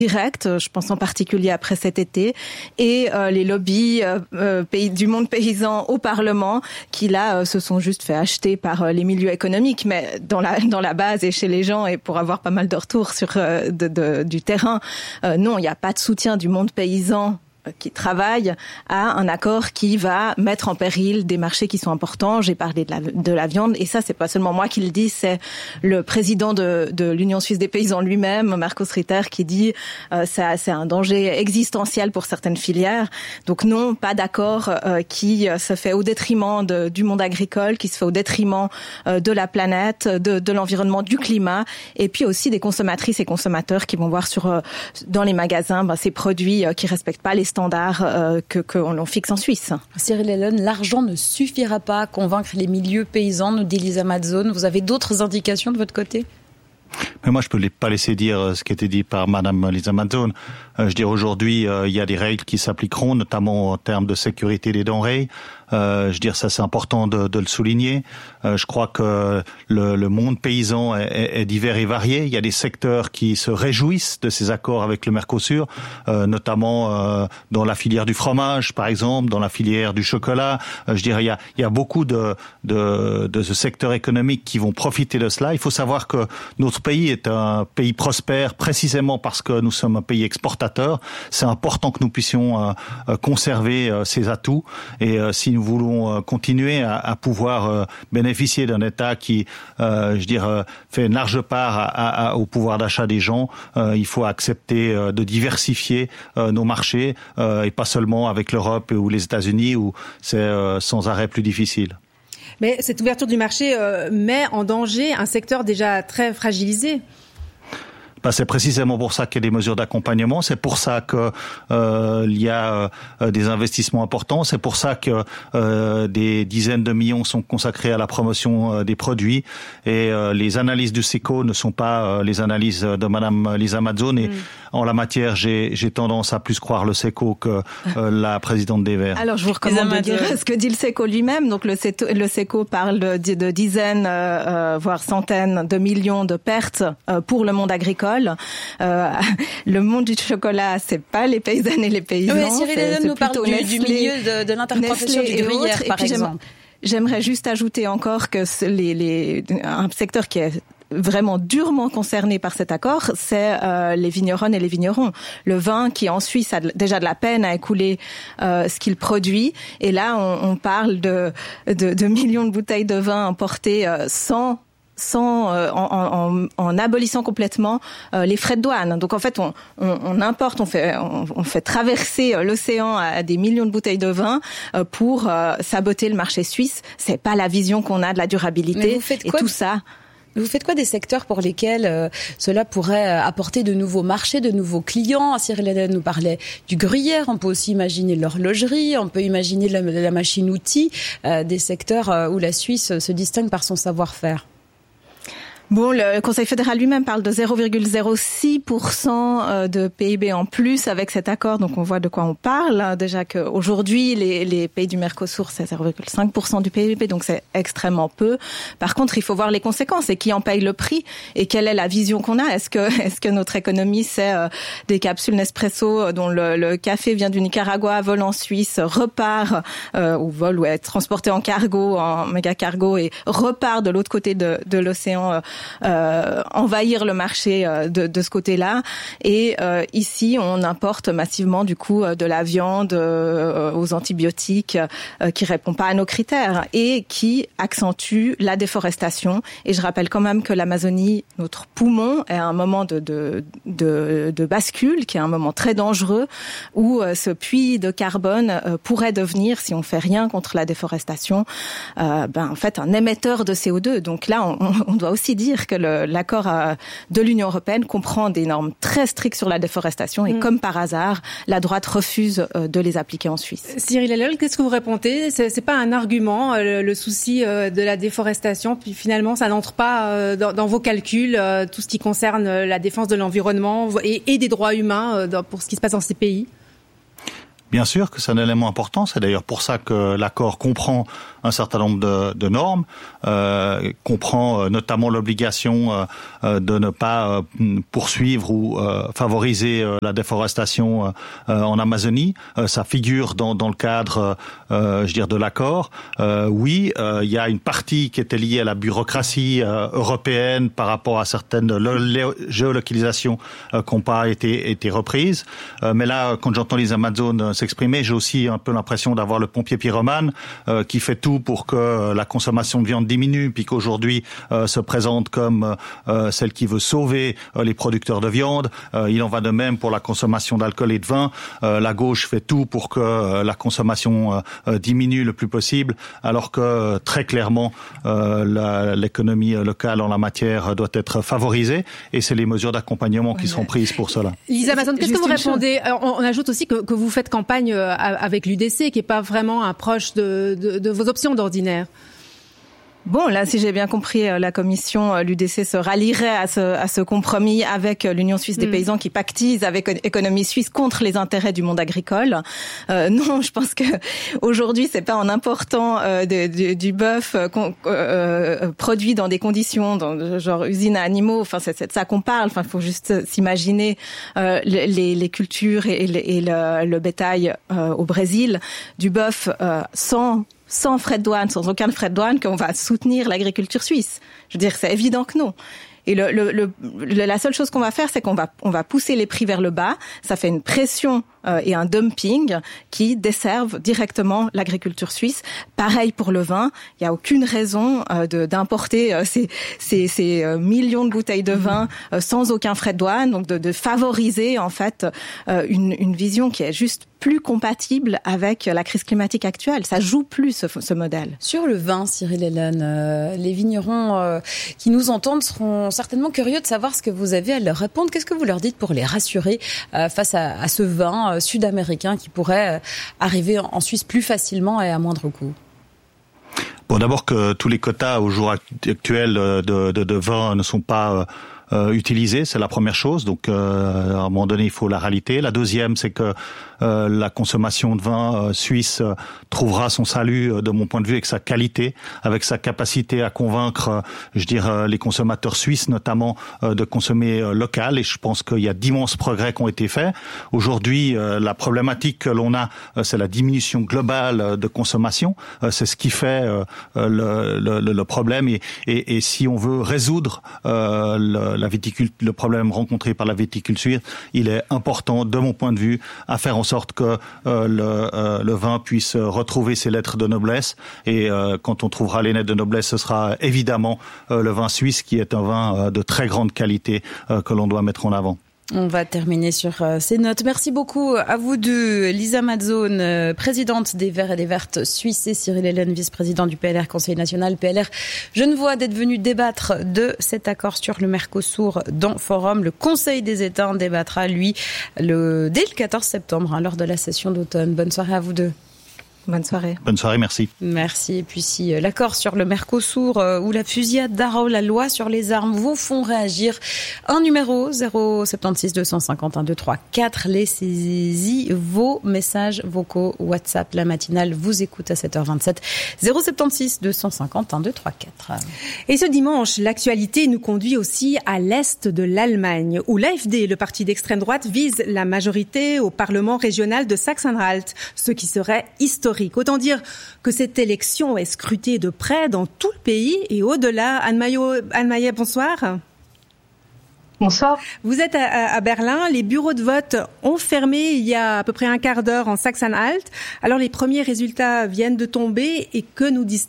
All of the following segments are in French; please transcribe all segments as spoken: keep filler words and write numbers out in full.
direct, je pense en particulier après cet été, et euh, les lobbies euh, pays, du monde paysan au Parlement qui là euh, se sont juste fait acheter par euh, les milieux économiques, mais dans la dans la base et chez les gens, et pour avoir pas mal de retours sur euh, de, de, du terrain, euh, non, il n'y a pas de soutien du monde paysan qui travaille à un accord qui va mettre en péril des marchés qui sont importants. J'ai parlé de la, de la viande, et ça, c'est pas seulement moi qui le dis, c'est le président de, de l'Union suisse des paysans lui-même, Markus Ritter, qui dit euh, ça, c'est un danger existentiel pour certaines filières. Donc non, pas d'accord euh, qui se fait au détriment de, du monde agricole, qui se fait au détriment euh, de la planète, de, de l'environnement, du climat, et puis aussi des consommatrices et consommateurs qui vont voir sur euh, dans les magasins ben, ces produits euh, qui respectent pas les standards euh, que qu'on fixe en Suisse. Cyril Hellon, l'argent ne suffira pas à convaincre les milieux paysans, nous dit Lisa Mazzone. Vous avez d'autres indications de votre côté ? Mais moi, je peux pas laisser dire ce qui a été dit par Madame Lisa Mazzone. Euh, je dirais aujourd'hui, euh, il y a des règles qui s'appliqueront, notamment en termes de sécurité des denrées. Euh, je dire ça, c'est important de, de le souligner. Euh, je crois que le, le monde paysan est, est, est divers et varié. Il y a des secteurs qui se réjouissent de ces accords avec le Mercosur, euh, notamment euh, dans la filière du fromage, par exemple, dans la filière du chocolat. Euh, je dirais il y a, il y a beaucoup de, de, de ce secteur économique qui vont profiter de cela. Il faut savoir que notre pays est un pays prospère précisément parce que nous sommes un pays exportateur. C'est important que nous puissions euh, conserver euh, ces atouts, et euh, si nous voulons continuer à, à pouvoir euh, bénéficier d'un État qui, euh, je dirais, fait une large part à, à, au pouvoir d'achat des gens, euh, il faut accepter euh, de diversifier euh, nos marchés, euh, et pas seulement avec l'Europe ou les États-Unis où c'est euh, sans arrêt plus difficile. Mais cette ouverture du marché euh, met en danger un secteur déjà très fragilisé. Ben, c'est précisément pour ça qu'il y a des mesures d'accompagnement, c'est pour ça que euh, il y a euh, des investissements importants, c'est pour ça que euh, des dizaines de millions sont consacrés à la promotion euh, des produits, et euh, les analyses du SECO ne sont pas euh, les analyses de Madame Lisa Mazzone, et mm. en la matière, j'ai, j'ai tendance à plus croire le SECO que euh, la présidente des Verts. Alors je vous recommande de dire ce que dit le SECO lui-même. Donc le SECO, le SECO parle de, de dizaines, euh, voire centaines de millions de pertes euh, pour le monde agricole. Euh, le monde du chocolat, c'est pas les paysannes et les paysans. Oui, Cyril Hellon nous parle du, du milieu de, de l'interprofession du gruyère, autres, par exemple. J'aimerais juste ajouter encore que les, les, un secteur qui est vraiment durement concerné par cet accord, c'est euh, les vigneronnes et les vignerons. Le vin qui en Suisse a déjà de la peine à écouler euh, ce qu'il produit, et là on, on parle de, de, de millions de bouteilles de vin importées euh, sans sans euh, en, en, en abolissant complètement euh, les frais de douane. Donc en fait, on, on, on importe, on fait, on, on fait traverser l'océan à des millions de bouteilles de vin euh, pour euh, saboter le marché suisse. C'est pas la vision qu'on a de la durabilité. Mais vous faites quoi et tout ça. Vous faites quoi des secteurs pour lesquels euh, cela pourrait apporter de nouveaux marchés, de nouveaux clients ? Cyril Hellon nous parlait du gruyère, on peut aussi imaginer l'horlogerie, on peut imaginer la, la machine-outil, euh, des secteurs euh, où la Suisse se distingue par son savoir-faire. Bon, le Conseil fédéral lui-même parle de zéro virgule zéro six pour cent de P I B en plus avec cet accord, donc on voit de quoi on parle. Déjà qu'aujourd'hui, les, les pays du Mercosur, c'est zéro virgule cinq pour cent du P I B, donc c'est extrêmement peu. Par contre, il faut voir les conséquences et qui en paye le prix et quelle est la vision qu'on a. Est-ce que, est-ce que notre économie, c'est euh, des capsules Nespresso dont le, le café vient du Nicaragua, vole en Suisse, repart, euh, ou vole ou est transporté en cargo, en méga cargo, et repart de l'autre côté de, de l'océan, euh, Euh, envahir le marché euh, de, de ce côté-là, et euh, ici on importe massivement du coup de la viande euh, aux antibiotiques euh, qui répond pas à nos critères et qui accentue la déforestation. Et je rappelle quand même que l'Amazonie, notre poumon, est un moment de, de, de, de bascule, qui est un moment très dangereux où euh, ce puits de carbone euh, pourrait devenir, si on fait rien contre la déforestation, euh, ben en fait un émetteur de C O deux. Donc là on, on doit aussi dire que le, l'accord euh, de l'Union européenne comprend des normes très strictes sur la déforestation, et mmh. comme par hasard, la droite refuse euh, de les appliquer en Suisse. Cyril Hellon, qu'est-ce que vous répondez ? C'est, c'est pas un argument, euh, le, le souci euh, de la déforestation, puis finalement ça n'entre pas euh, dans, dans vos calculs, euh, tout ce qui concerne euh, la défense de l'environnement et, et des droits humains euh, dans, pour ce qui se passe dans ces pays ? Bien sûr que c'est un élément important. C'est d'ailleurs pour ça que l'accord comprend un certain nombre de, de normes, euh, comprend notamment l'obligation euh, de ne pas euh, poursuivre ou euh, favoriser euh, la déforestation euh, en Amazonie. Euh, ça figure dans, dans le cadre, euh, je dirais, de l'accord. Euh, oui, euh, il y a une partie qui était liée à la bureaucratie euh, européenne par rapport à certaines lo- géolocalisations euh, qui n'ont pas été, été reprises. Euh, mais là, quand j'entends les Amazones s'exprimer, j'ai aussi un peu l'impression d'avoir le pompier pyromane euh, qui fait tout pour que la consommation de viande diminue, puis qu'aujourd'hui euh, se présente comme euh, celle qui veut sauver euh, les producteurs de viande. Euh, il en va de même pour la consommation d'alcool et de vin. Euh, la gauche fait tout pour que euh, la consommation euh, diminue le plus possible, alors que euh, très clairement euh, la, l'économie locale en la matière doit être favorisée, et c'est les mesures d'accompagnement qui ouais, seront prises pour cela. Lisa Masson, qu'est-ce que vous répondez? On, on ajoute aussi que, que vous faites campagne avec l'U D C, qui n'est pas vraiment un proche de, de, de vos options d'ordinaire. Bon, là, si j'ai bien compris, la commission, l'U D C se rallierait à ce, à ce compromis avec l'Union suisse des mmh. paysans qui pactise avec Économie suisse contre les intérêts du monde agricole. Euh, non, je pense que aujourd'hui, c'est pas en important euh, de, de, du bœuf euh, euh, produit dans des conditions, dans genre usine à animaux. Enfin, c'est, c'est de ça qu'on parle. Enfin, il faut juste s'imaginer euh, les, les cultures et, et, et le, le bétail euh, au Brésil, du bœuf euh, sans sans frais de douane, sans aucun frais de douane, qu'on va soutenir l'agriculture suisse. Je veux dire, c'est évident que non. Et le, le, le, la seule chose qu'on va faire, c'est qu'on va, on va pousser les prix vers le bas. Ça fait une pression euh, et un dumping qui desservent directement l'agriculture suisse. Pareil pour le vin. Il n'y a aucune raison euh, de, d'importer euh, ces, ces, ces euh, millions de bouteilles de vin euh, sans aucun frais de douane. Donc de, de favoriser en fait euh, une, une vision qui est juste plus compatible avec la crise climatique actuelle. Ça joue plus ce, ce modèle. Sur le vin, Cyril Hélène, euh, les vignerons euh, qui nous entendent seront certainement curieux de savoir ce que vous avez à leur répondre. Qu'est-ce que vous leur dites pour les rassurer euh, face à, à ce vin euh, sud-américain qui pourrait euh, arriver en Suisse plus facilement et à moindre coût? Bon, d'abord que tous les quotas au jour actuel de, de, de vin ne sont pas euh, euh, utilisés, c'est la première chose. Donc, euh, à un moment donné, il faut la réalité. La deuxième, c'est que Euh, la consommation de vin euh, suisse euh, trouvera son salut, euh, de mon point de vue, avec sa qualité, avec sa capacité à convaincre, euh, je dirais, les consommateurs suisses, notamment, euh, de consommer euh, local. Et je pense qu'il y a d'immenses progrès qui ont été faits. Aujourd'hui, euh, la problématique que l'on a, euh, c'est la diminution globale euh, de consommation. Euh, c'est ce qui fait euh, le, le, le problème. Et, et, et si on veut résoudre euh, le, la viticule, le problème rencontré par la viticulture suisse, il est important, de mon point de vue, à faire en sorte que euh, le, euh, le vin puisse retrouver ses lettres de noblesse. Et euh, quand on trouvera les lettres de noblesse, ce sera évidemment euh, le vin suisse, qui est un vin euh, de très grande qualité euh, que l'on doit mettre en avant. On va terminer sur euh, ces notes. Merci beaucoup à vous deux, Lisa Mazone, euh, présidente des Verts et des Vertes suisses, et Cyril Hélène, vice-président du P L R, Conseil national P L R Genevois, d'être venus débattre de cet accord sur le Mercosur dans Forum. Le Conseil des États débattra, lui, le, dès le quatorze septembre, hein, lors de la session d'automne. Bonne soirée à vous deux. Bonne soirée. Bonne soirée, merci. Merci. Et puis si l'accord sur le Mercosur euh, ou la fusillade d'Arau, la loi sur les armes, vous font réagir, un numéro zéro sept six deux cinq un deux trois quatre. Laissez-y vos messages vocaux WhatsApp. La matinale vous écoute à sept heures vingt-sept. zéro sept six deux cinq un deux trois quatre. Et ce dimanche, l'actualité nous conduit aussi à l'est de l'Allemagne, où l'A F D, le parti d'extrême droite, vise la majorité au Parlement régional de Saxe-Anhalt, ce qui serait historique. Autant dire que cette élection est scrutée de près dans tout le pays et au-delà. Anne Maillet, Anne Maillet, bonsoir. Bonsoir. Vous êtes à, à Berlin. Les bureaux de vote ont fermé il y a à peu près un quart d'heure en Saxe-Anhalt. Alors les premiers résultats viennent de tomber et que nous disent-ils ?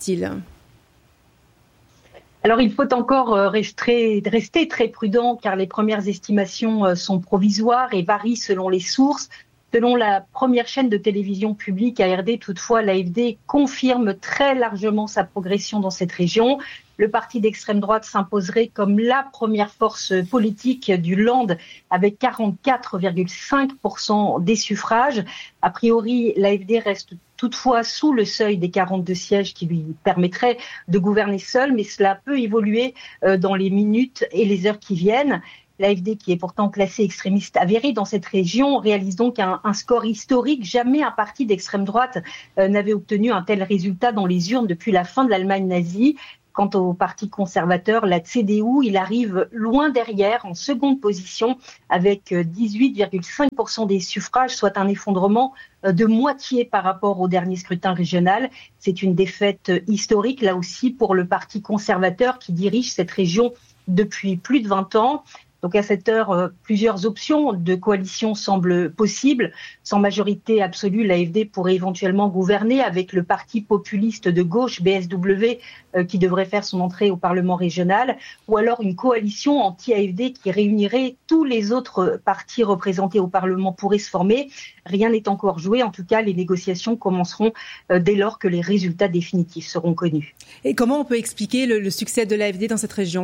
Alors il faut encore rester, rester très prudent car les premières estimations sont provisoires et varient selon les sources. Selon la première chaîne de télévision publique A R D, toutefois, l'A F D confirme très largement sa progression dans cette région. Le parti d'extrême droite s'imposerait comme la première force politique du Land avec quarante-quatre virgule cinq pour cent des suffrages. A priori, l'A F D reste toutefois sous le seuil des quarante-deux sièges qui lui permettraient de gouverner seul, mais cela peut évoluer dans les minutes et les heures qui viennent. L'A F D, qui est pourtant classé extrémiste avéré dans cette région, réalise donc un, un score historique. Jamais un parti d'extrême droite euh, n'avait obtenu un tel résultat dans les urnes depuis la fin de l'Allemagne nazie. Quant au parti conservateur, la C D U, il arrive loin derrière, en seconde position, avec dix-huit virgule cinq pour cent des suffrages, soit un effondrement de moitié par rapport au dernier scrutin régional. C'est une défaite historique, là aussi, pour le parti conservateur qui dirige cette région depuis plus de vingt ans. Donc à cette heure, plusieurs options de coalition semblent possibles. Sans majorité absolue, l'A F D pourrait éventuellement gouverner avec le parti populiste de gauche, B S W, euh, qui devrait faire son entrée au Parlement régional, ou alors une coalition anti-A F D qui réunirait tous les autres partis représentés au Parlement pourrait se former. Rien n'est encore joué. En tout cas, les négociations commenceront euh, dès lors que les résultats définitifs seront connus. Et comment on peut expliquer le, le succès de l'A F D dans cette région ?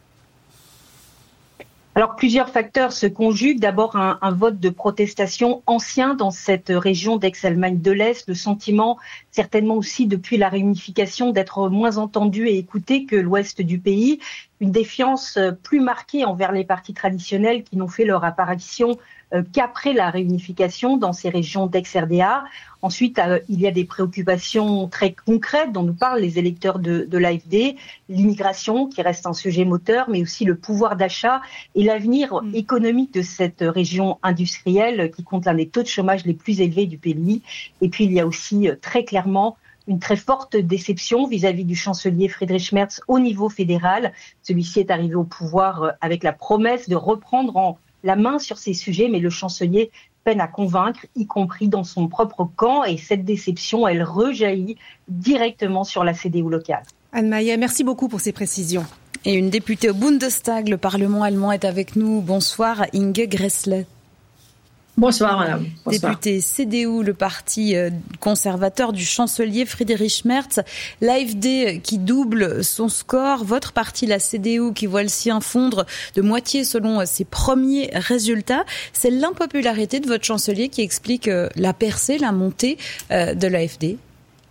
Alors, plusieurs facteurs se conjuguent. D'abord, un, un vote de protestation ancien dans cette région d'ex-Allemagne de l'Est. Le sentiment, certainement aussi depuis la réunification, d'être moins entendu et écouté que l'ouest du pays. Une défiance plus marquée envers les partis traditionnels qui n'ont fait leur apparition qu'après la réunification dans ces régions d'ex-R D A. Ensuite, euh, il y a des préoccupations très concrètes dont nous parlent les électeurs de, de l'A F D, l'immigration qui reste un sujet moteur, mais aussi le pouvoir d'achat et l'avenir mmh. économique de cette région industrielle qui compte l'un des taux de chômage les plus élevés du pays. Et puis, il y a aussi euh, très clairement une très forte déception vis-à-vis du chancelier Friedrich Merz au niveau fédéral. Celui-ci est arrivé au pouvoir euh, avec la promesse de reprendre en la main sur ces sujets, mais le chancelier peine à convaincre, y compris dans son propre camp. Et cette déception, elle rejaillit directement sur la C D U locale. Anne Maillet, merci beaucoup pour ces précisions. Et une députée au Bundestag, le Parlement allemand, est avec nous. Bonsoir, Inge Gressle. Bonsoir, madame. Bonsoir. Député C D U, le parti conservateur du chancelier Friedrich Merz. L'A F D qui double son score. Votre parti, la C D U, qui voit le sien fondre de moitié selon ses premiers résultats. C'est l'impopularité de votre chancelier qui explique la percée, la montée de l'A F D?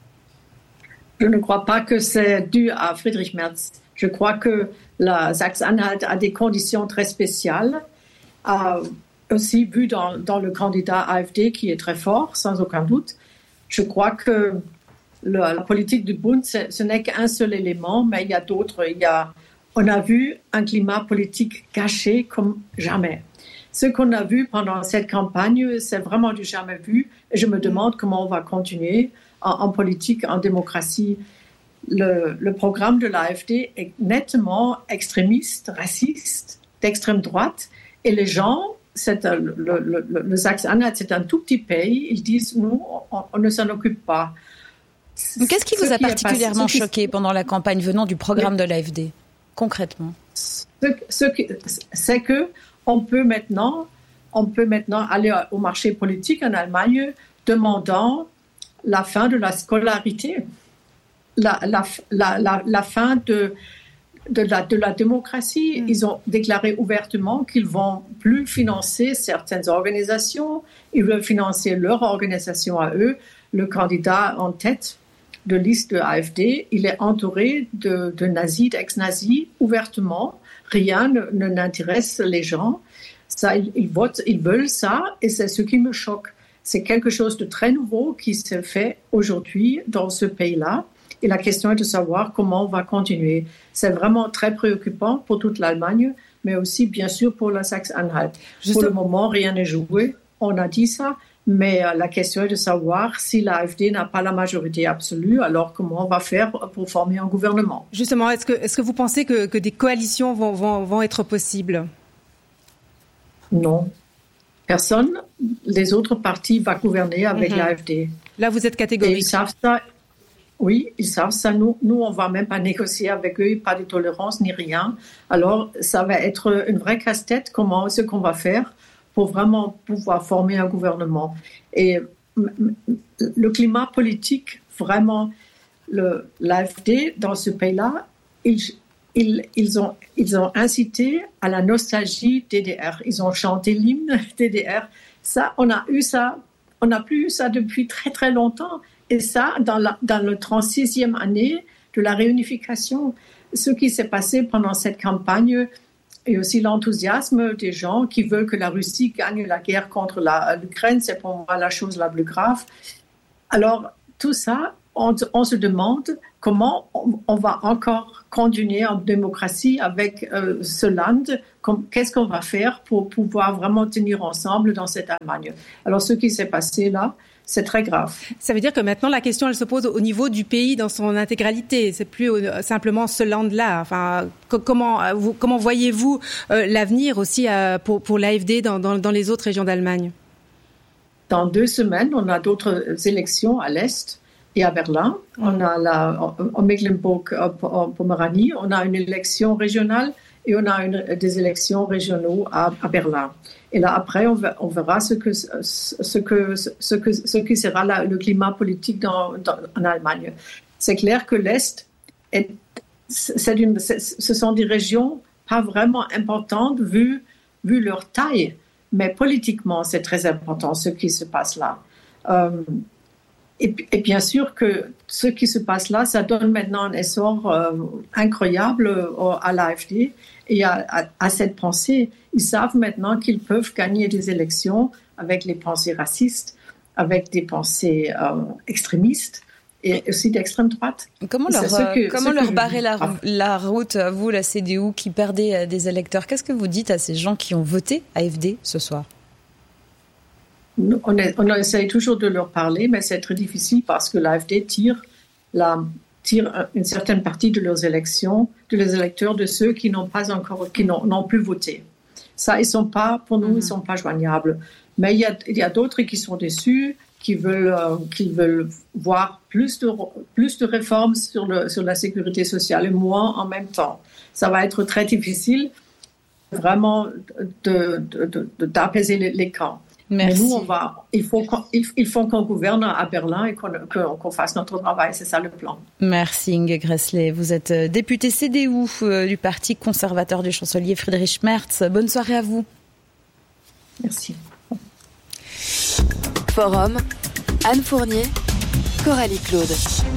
Je ne crois pas que c'est dû à Friedrich Merz. Je crois que la Saxe-Anhalt a des conditions très spéciales. Euh, aussi vu dans, dans le candidat A F D qui est très fort, sans aucun doute. Je crois que le, la politique du Bund, ce n'est qu'un seul élément, mais il y a d'autres. Il y a, on a vu un climat politique caché comme jamais. Ce qu'on a vu pendant cette campagne, c'est vraiment du jamais vu. Et je me demande comment on va continuer en, en politique, en démocratie. Le, le programme de l'A F D est nettement extrémiste, raciste, d'extrême droite, et les gens... C'est un, le, le, le, le Saxe-Anhalt, c'est un tout petit pays. Ils disent, nous, on, on ne s'en occupe pas. Qu'est-ce qui vous ce a qui particulièrement passé, choqué qui... pendant la campagne venant du programme de l'A F D, concrètement? Ce, ce qui, c'est que on peut maintenant, on peut maintenant aller au marché politique en Allemagne demandant la fin de la scolarité, la, la, la, la, la fin de De la, de la démocratie. Mm. Ils ont déclaré ouvertement qu'ils ne vont plus financer certaines organisations. Ils veulent financer leur organisation à eux. Le candidat en tête de liste de A F D, il est entouré de, de nazis, d'ex-nazis, ouvertement. Rien ne, ne n'intéresse les gens. Ça, ils, ils votent, ils veulent ça, et c'est ce qui me choque. C'est quelque chose de très nouveau qui se fait aujourd'hui dans ce pays-là. Et la question est de savoir comment on va continuer. C'est vraiment très préoccupant pour toute l'Allemagne, mais aussi, bien sûr, pour la Saxe-Anhalt. Pour le moment, rien n'est joué. On a dit ça. Mais la question est de savoir si l'A F D n'a pas la majorité absolue, alors comment on va faire pour former un gouvernement. Justement, est-ce que, est-ce que vous pensez que, que des coalitions vont, vont, vont être possibles? Non. Personne, les autres partis vont gouverner avec mm-hmm. l'A F D. Là, vous êtes catégorique. Et ils savent ça. Oui, ils savent ça. Nous, nous, on va même pas négocier avec eux, pas de tolérance ni rien. Alors, ça va être une vraie casse-tête. Comment, ce qu'on va faire pour vraiment pouvoir former un gouvernement. Et le climat politique, vraiment, le, l'A F D dans ce pays-là, ils, ils, ils ont, ils ont incité à la nostalgie D D R. Ils ont chanté l'hymne D D R. Ça, on a eu ça, on n'a plus eu ça depuis très très longtemps. Et ça, dans la, dans le trente-sixième année de la réunification, ce qui s'est passé pendant cette campagne, et aussi l'enthousiasme des gens qui veulent que la Russie gagne la guerre contre la, l'Ukraine. C'est pour moi la chose la plus grave. Alors, tout ça, on, on se demande comment on, on va encore continuer en démocratie avec euh, ce land. Comme, qu'est-ce qu'on va faire pour pouvoir vraiment tenir ensemble dans cette Allemagne? Alors, ce qui s'est passé là, c'est très grave. Ça veut dire que maintenant, la question, elle se pose au niveau du pays dans son intégralité. C'est plus simplement ce land-là. Enfin, comment, vous, comment voyez-vous euh, l'avenir aussi euh, pour, pour l'A F D dans, dans, dans les autres régions d'Allemagne? Dans deux semaines, on a d'autres élections à l'Est et à Berlin. Mmh. On a la, en Mecklenburg, en Poméranie, on a une élection régionale et on a une, des élections régionaux à, à Berlin. Et là, après, on, va, on verra ce que, ce que, ce que, ce qui sera la, le climat politique dans, dans, en Allemagne. C'est clair que l'Est, est, c'est une, c'est, ce sont des régions pas vraiment importantes vu, vu leur taille. Mais politiquement, c'est très important ce qui se passe là. Euh, et, et bien sûr que ce qui se passe là, ça donne maintenant un essor euh, incroyable à l'A F D et à, à, à cette pensée. Ils savent maintenant qu'ils peuvent gagner des élections avec les pensées racistes, avec des pensées euh, extrémistes et aussi d'extrême droite. Comment leur, que, comment leur barrer la, la route, vous, la C D U, qui perdait des électeurs? Qu'est-ce que vous dites à ces gens qui ont voté A F D ce soir? On, est, on essaye toujours de leur parler, mais c'est très difficile parce que l'A F D tire, la, tire une certaine partie de leurs élections, de leurs électeurs, de ceux qui n'ont pas encore, qui n'ont, n'ont plus voté. Ça, ils sont pas, pour nous, mm-hmm. ils sont pas joignables. Mais il y a, il y a d'autres qui sont déçus, qui veulent, euh, qui veulent voir plus de, plus de réformes sur, le, sur la sécurité sociale et moins en même temps. Ça va être très difficile, vraiment, de, de, de, de, d'apaiser les, les camps. Merci. Mais nous, on va, il faut qu'on, il, il faut qu'on gouverne à Berlin et qu'on, qu'on fasse notre travail. C'est ça le plan. Merci Inge Gressle. Vous êtes députée C D U euh, du Parti conservateur du chancelier Friedrich Merz. Bonne soirée à vous. Merci. Forum, Anne Fournier, Coralie Claude.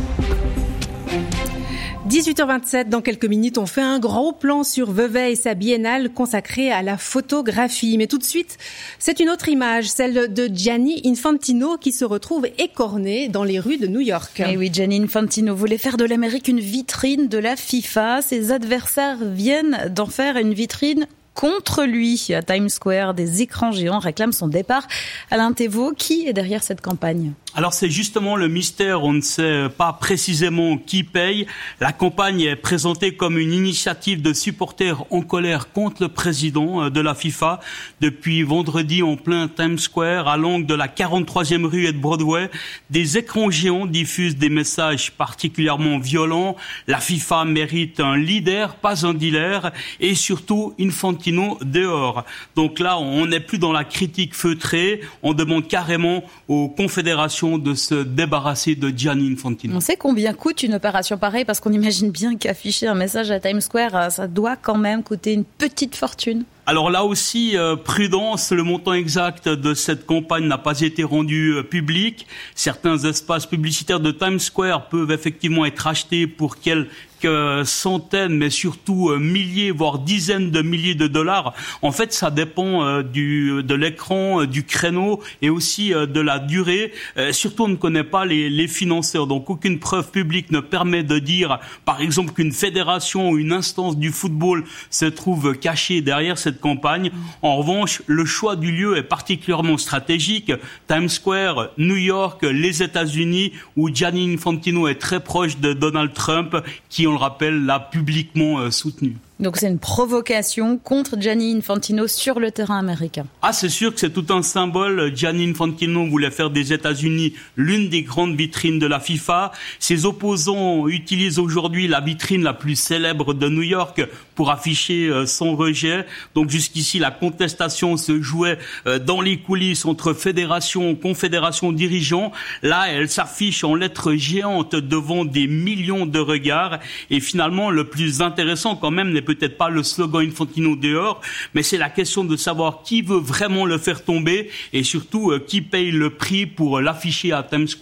dix-huit heures vingt-sept, dans quelques minutes, on fait un gros plan sur Vevey et sa biennale consacrée à la photographie. Mais tout de suite, c'est une autre image, celle de Gianni Infantino qui se retrouve écorné dans les rues de New York. Et oui, Gianni Infantino voulait faire de l'Amérique une vitrine de la FIFA. Ses adversaires viennent d'en faire une vitrine contre lui. À Times Square, des écrans géants réclament son départ. Alain Thévault, qui est derrière cette campagne ? Alors c'est justement le mystère, on ne sait pas précisément qui paye. La campagne est présentée comme une initiative de supporters en colère contre le président de la FIFA. Depuis vendredi, en plein Times Square, à l'angle de la quarante-troisième rue et de Broadway, des écrans géants diffusent des messages particulièrement violents. La FIFA mérite un leader, pas un dealer, et surtout Infantino dehors. Donc là, on n'est plus dans la critique feutrée, on demande carrément aux confédérations de se débarrasser de Gianni Infantino. On sait combien coûte une opération pareille, parce qu'on imagine bien qu'afficher un message à Times Square, ça doit quand même coûter une petite fortune. Alors là aussi, euh, prudence, le montant exact de cette campagne n'a pas été rendu euh, public. Certains espaces publicitaires de Times Square peuvent effectivement être achetés pour quelques centaines, mais surtout euh, milliers, voire dizaines de milliers de dollars. En fait, ça dépend euh, du, de l'écran, euh, du créneau et aussi euh, de la durée. Euh, surtout, on ne connaît pas les, les financeurs. Donc, aucune preuve publique ne permet de dire, par exemple, qu'une fédération ou une instance du football se trouve cachée derrière cette campagne. En revanche, le choix du lieu est particulièrement stratégique. Times Square, New York, les États-Unis, où Gianni Infantino est très proche de Donald Trump, qui, on le rappelle, l'a publiquement soutenu. Donc c'est une provocation contre Gianni Infantino sur le terrain américain. Ah, c'est sûr que c'est tout un symbole. Gianni Infantino voulait faire des États-Unis l'une des grandes vitrines de la FIFA. Ses opposants utilisent aujourd'hui la vitrine la plus célèbre de New York pour afficher son rejet. Donc jusqu'ici, la contestation se jouait dans les coulisses entre fédérations, confédérations, dirigeants. Là, elle s'affiche en lettres géantes devant des millions de regards. Et finalement, le plus intéressant quand même n'est peut-être pas le slogan Infantino dehors, mais c'est la question de savoir qui veut vraiment le faire tomber et surtout euh, qui paye le prix pour euh, l'afficher à Times Square.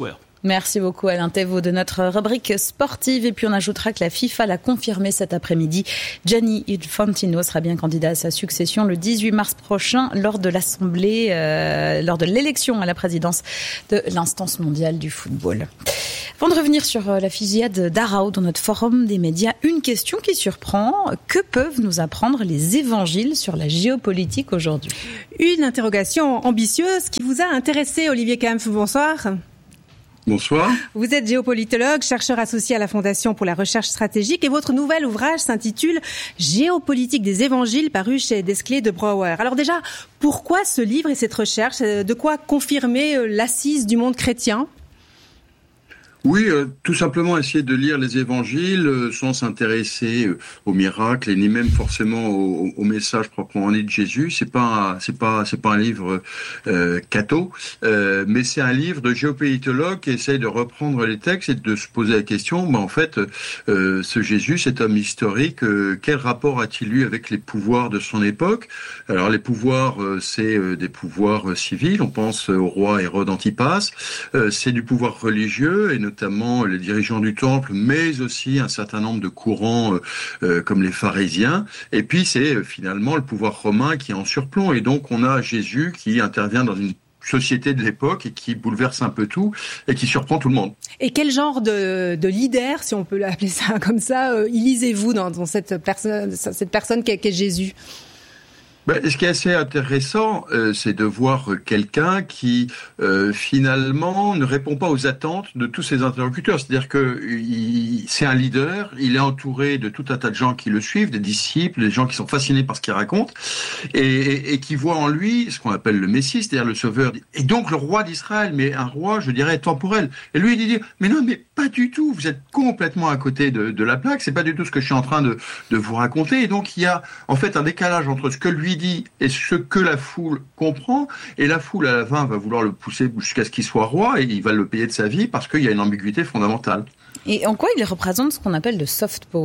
Merci beaucoup Alain Thévaud de notre rubrique sportive. Et puis on ajoutera que la FIFA l'a confirmé cet après-midi. Gianni Infantino sera bien candidat à sa succession le dix-huit mars prochain lors de l'assemblée, euh, lors de l'élection à la présidence de l'instance mondiale du football. Avant de revenir sur la fusillade d'Arao dans notre forum des médias, une question qui surprend. Que peuvent nous apprendre les évangiles sur la géopolitique aujourd'hui ? Une interrogation ambitieuse qui vous a intéressé, Olivier Kampf. Bonsoir. Bonsoir. Vous êtes géopolitologue, chercheur associé à la Fondation pour la recherche stratégique et votre nouvel ouvrage s'intitule « Géopolitique des évangiles » paru chez Desclés de Brouwer. Alors déjà, pourquoi ce livre et cette recherche ? De quoi confirmer l'assise du monde chrétien ? Oui, euh, tout simplement essayer de lire les évangiles euh, sans s'intéresser euh, aux miracles et ni même forcément au, au message proprement dit de Jésus. C'est pas, c'est pas, c'est pas un livre euh, catho, euh, mais c'est un livre de géopolitologue qui essaye de reprendre les textes et de se poser la question. Ben en fait, euh, ce Jésus, cet homme historique, euh, quel rapport a-t-il eu avec les pouvoirs de son époque ? Alors les pouvoirs, euh, c'est euh, des pouvoirs euh, civils. On pense au roi Hérode Antipas. Euh, c'est du pouvoir religieux et notamment notamment les dirigeants du temple, mais aussi un certain nombre de courants euh, euh, comme les pharisiens. Et puis c'est euh, finalement le pouvoir romain qui est en surplomb. Et donc on a Jésus qui intervient dans une société de l'époque et qui bouleverse un peu tout et qui surprend tout le monde. Et quel genre de, de leader, si on peut l'appeler ça comme ça, euh, lisez-vous dans, dans cette personne, cette personne qu'est, qu'est Jésus ? Ben, ce qui est assez intéressant, euh, c'est de voir quelqu'un qui euh, finalement ne répond pas aux attentes de tous ses interlocuteurs. C'est-à-dire que il, c'est un leader, il est entouré de tout un tas de gens qui le suivent, des disciples, des gens qui sont fascinés par ce qu'il raconte, et, et, et qui voient en lui ce qu'on appelle le Messie, c'est-à-dire le Sauveur, et donc le roi d'Israël, mais un roi, je dirais, temporel. Et lui, il dit, mais non, mais pas du tout, vous êtes complètement à côté de, de la plaque, c'est pas du tout ce que je suis en train de, de vous raconter. Et donc il y a en fait un décalage entre ce que lui dit et ce que la foule comprend, et la foule à la fin va vouloir le pousser jusqu'à ce qu'il soit roi, et il va le payer de sa vie parce qu'il y a une ambiguïté fondamentale. Et en quoi il représente ce qu'on appelle le soft power ?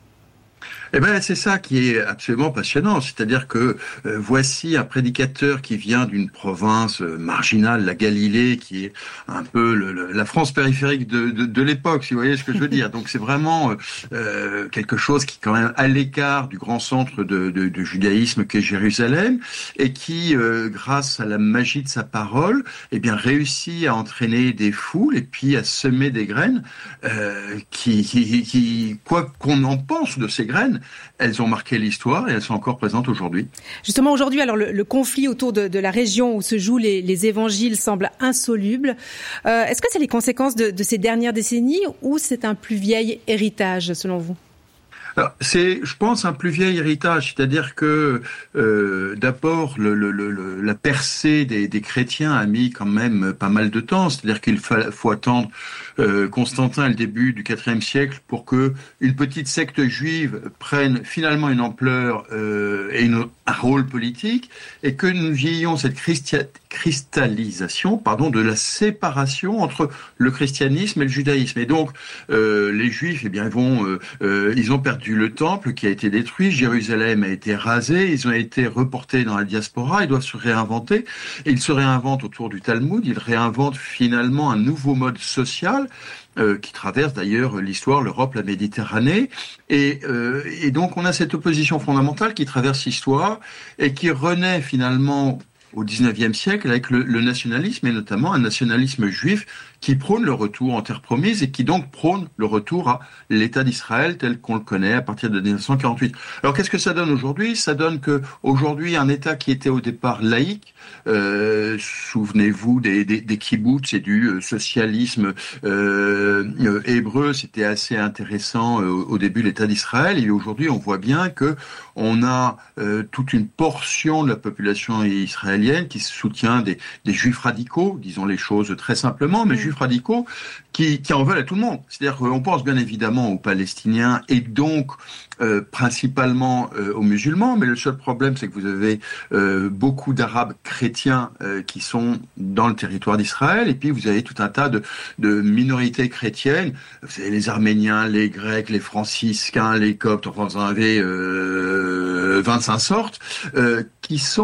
Eh ben, c'est ça qui est absolument passionnant. C'est-à-dire que euh, voici un prédicateur qui vient d'une province euh, marginale, la Galilée, qui est un peu le, le, la France périphérique de, de, de l'époque, si vous voyez ce que je veux dire. Donc c'est vraiment euh, quelque chose qui est quand même à l'écart du grand centre de, de, de judaïsme qu'est Jérusalem, et qui, euh, grâce à la magie de sa parole, eh bien réussit à entraîner des foules et puis à semer des graines euh, qui, qui, qui, quoi qu'on en pense de ces graines, elles ont marqué l'histoire et elles sont encore présentes aujourd'hui. Justement, aujourd'hui, alors le, le conflit autour de, de la région où se jouent les, les évangiles semble insoluble. Euh, est-ce que c'est les conséquences de, de ces dernières décennies ou c'est un plus vieil héritage, selon vous ? Alors, c'est, je pense, un plus vieil héritage, c'est-à-dire que euh, d'abord le, le, le, la percée des, des chrétiens a mis quand même pas mal de temps, c'est-à-dire qu'il faut, faut attendre euh, Constantin, le début du quatrième siècle, pour que une petite secte juive prenne finalement une ampleur euh, et une, un rôle politique, et que nous ayons cette christia, cristallisation, pardon, de la séparation entre le christianisme et le judaïsme. Et donc euh, les juifs, eh bien, ils vont, euh, euh, ils ont perdu le temple qui a été détruit, Jérusalem a été rasé, ils ont été reportés dans la diaspora, ils doivent se réinventer, et ils se réinventent autour du Talmud, ils réinventent finalement un nouveau mode social euh, qui traverse d'ailleurs l'histoire, l'Europe, la Méditerranée, et, euh, et donc on a cette opposition fondamentale qui traverse l'histoire et qui renaît finalement au dix-neuvième siècle avec le, le nationalisme, et notamment un nationalisme juif qui prône le retour en terre promise et qui donc prône le retour à l'État d'Israël tel qu'on le connaît à partir de dix-neuf cent quarante-huit. Alors qu'est-ce que ça donne aujourd'hui ? Ça donne que aujourd'hui un État qui était au départ laïque, euh, souvenez-vous des, des, des kibboutz et du socialisme euh, euh, hébreu, c'était assez intéressant euh, au début l'État d'Israël, et aujourd'hui on voit bien que on a euh, toute une portion de la population israélienne qui soutient des, des juifs radicaux, disons les choses très simplement, mais juifs radicaux qui, qui en veulent à tout le monde. C'est-à-dire qu'on pense bien évidemment aux Palestiniens et donc euh, principalement euh, aux musulmans, mais le seul problème c'est que vous avez euh, beaucoup d'Arabes chrétiens euh, qui sont dans le territoire d'Israël, et puis vous avez tout un tas de, de minorités chrétiennes, vous avez les Arméniens, les Grecs, les franciscains, les Coptes, enfin vous en avez euh, vingt-cinq sortes, euh, qui sont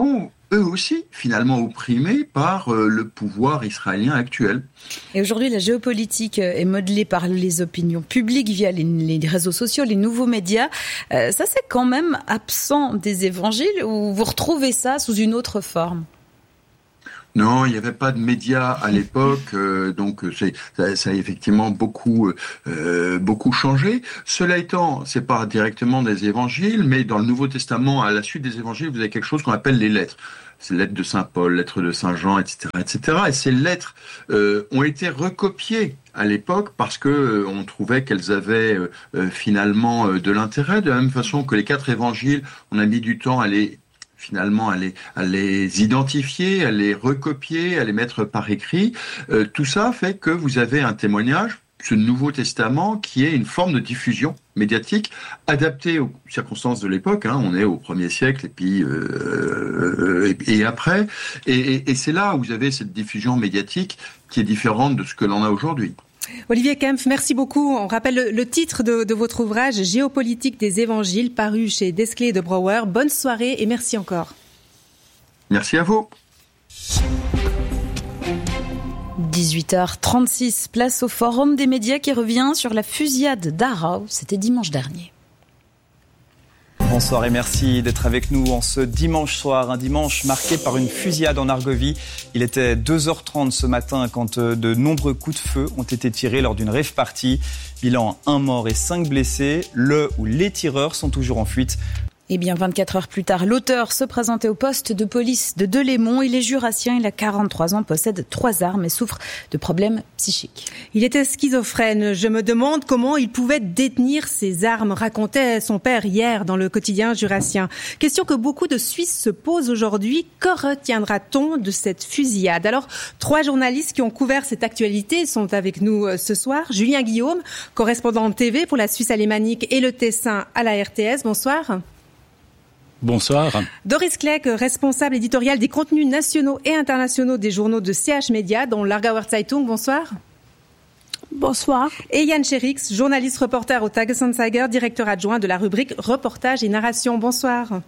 eux aussi finalement opprimés par euh, le pouvoir israélien actuel. Et aujourd'hui, la géopolitique est modelée par les opinions publiques via les, les réseaux sociaux, les nouveaux médias. Euh, ça, c'est quand même absent des évangiles, ou vous retrouvez ça sous une autre forme? Non, il n'y avait pas de médias à l'époque, euh, donc c'est, ça, ça a effectivement beaucoup, euh, beaucoup changé. Cela étant, c'est pas directement des évangiles, mais dans le Nouveau Testament, à la suite des évangiles, vous avez quelque chose qu'on appelle les lettres. C'est lettres de Saint Paul, lettres de Saint Jean, et cetera, et cetera. Et ces lettres euh, ont été recopiées à l'époque parce que euh, on trouvait qu'elles avaient euh, finalement euh, de l'intérêt. De la même façon que les quatre évangiles, on a mis du temps à les finalement à les, à les identifier, à les recopier, à les mettre par écrit. Euh, tout ça fait que vous avez un témoignage, ce Nouveau Testament, qui est une forme de diffusion médiatique adaptée aux circonstances de l'époque. Hein. On est au premier siècle et puis euh, et, et après. Et, et, et c'est là où vous avez cette diffusion médiatique qui est différente de ce que l'on a aujourd'hui. Olivier Kempf, merci beaucoup. On rappelle le, le titre de, de votre ouvrage, Géopolitique des évangiles, paru chez Desclée de Brouwer. Bonne soirée et merci encore. Merci à vous. dix-huit heures trente-six, place au Forum des médias qui revient sur la fusillade d'Arau. C'était dimanche dernier. Bonsoir et merci d'être avec nous en ce dimanche soir, un dimanche marqué par une fusillade en Argovie. Il était deux heures trente ce matin quand de nombreux coups de feu ont été tirés lors d'une rave party. Bilan, un mort et cinq blessés. Le ou les tireurs sont toujours en fuite. Eh bien, vingt-quatre heures plus tard, l'auteur se présentait au poste de police de Delémont. Il est jurassien, il a quarante-trois ans, possède trois armes et souffre de problèmes psychiques. Il était schizophrène. Je me demande comment il pouvait détenir ces armes, racontait son père hier dans le quotidien jurassien. Question que beaucoup de Suisses se posent aujourd'hui. Que retiendra-t-on de cette fusillade? Alors, trois journalistes qui ont couvert cette actualité sont avec nous ce soir. Julien Guillaume, correspondant T V pour la Suisse alémanique et le Tessin à la R T S. Bonsoir. Bonsoir. Doris Kleck, responsable éditorial des contenus nationaux et internationaux des journaux de C H Media, dont l'Aargauer Zeitung. Bonsoir. Bonsoir. Et Yann Cherix, journaliste reporter au Tagesanzeiger, directeur adjoint de la rubrique Reportage et Narration. Bonsoir.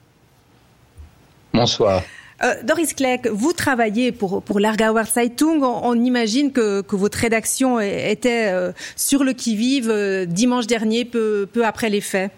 Bonsoir. Euh, Doris Kleck, vous travaillez pour, pour l'Aargauer Zeitung. On, on imagine que, que votre rédaction était euh, sur le qui-vive euh, dimanche dernier, peu, peu après les faits.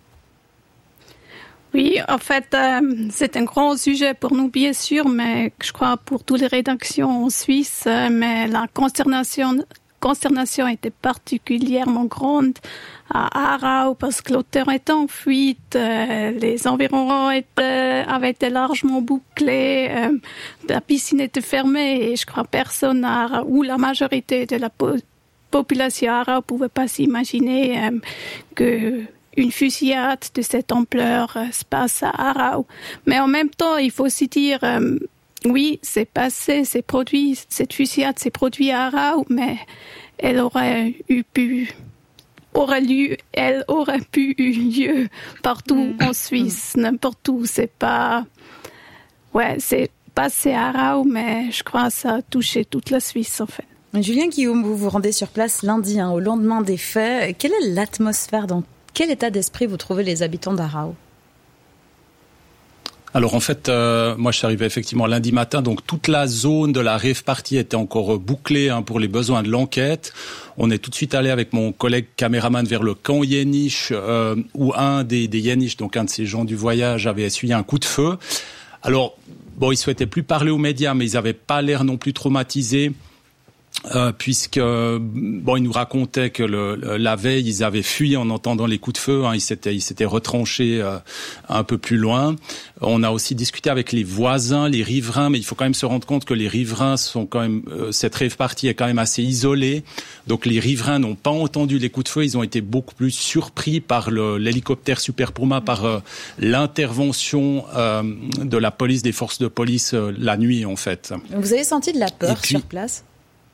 Oui, en fait, euh, c'est un grand sujet pour nous, bien sûr, mais je crois pour toutes les rédactions en Suisse, euh, mais la consternation, consternation était particulièrement grande à Aarau parce que l'auteur était en fuite, euh, les environs étaient, avaient été largement bouclés, euh, la piscine était fermée et je crois personne à Aarau, ou la majorité de la po- population à Aarau pouvait pas s'imaginer euh, que une fusillade de cette ampleur euh, se passe à Aarau. Mais en même temps, il faut aussi dire, euh, oui, c'est passé, c'est produit, cette fusillade s'est produite à Aarau, mais elle aurait eu pu, aurait lieu, elle aurait pu eu lieu partout mmh. en Suisse, mmh. n'importe où. C'est pas, ouais, c'est passé à Aarau, mais je crois que ça a touché toute la Suisse, en fait. Julien Guillaume, vous vous rendez sur place lundi, hein, au lendemain des faits. Quelle est l'atmosphère dans Quel état d'esprit vous trouvez les habitants d'Aarau? Alors en fait, euh, moi je suis arrivé effectivement lundi matin, donc toute la zone de la rave party était encore bouclée hein, pour les besoins de l'enquête. On est tout de suite allé avec mon collègue caméraman vers le camp Yeniche, euh, où un des, des Yeniche, donc un de ces gens du voyage, avait essuyé un coup de feu. Alors, bon, ils souhaitaient plus parler aux médias, mais ils n'avaient pas l'air non plus traumatisés. Euh, puisque bon, ils nous racontaient que le, la veille ils avaient fui en entendant les coups de feu, hein, ils s'étaient ils s'étaient retranchés euh, un peu plus loin. On a aussi discuté avec les voisins, les riverains, mais il faut quand même se rendre compte que les riverains sont quand même euh, cette rave party est quand même assez isolée, donc les riverains n'ont pas entendu les coups de feu, ils ont été beaucoup plus surpris par le, l'hélicoptère Super Puma, par euh, l'intervention euh, de la police, des forces de police euh, la nuit en fait. Vous avez senti de la peur puis, sur place?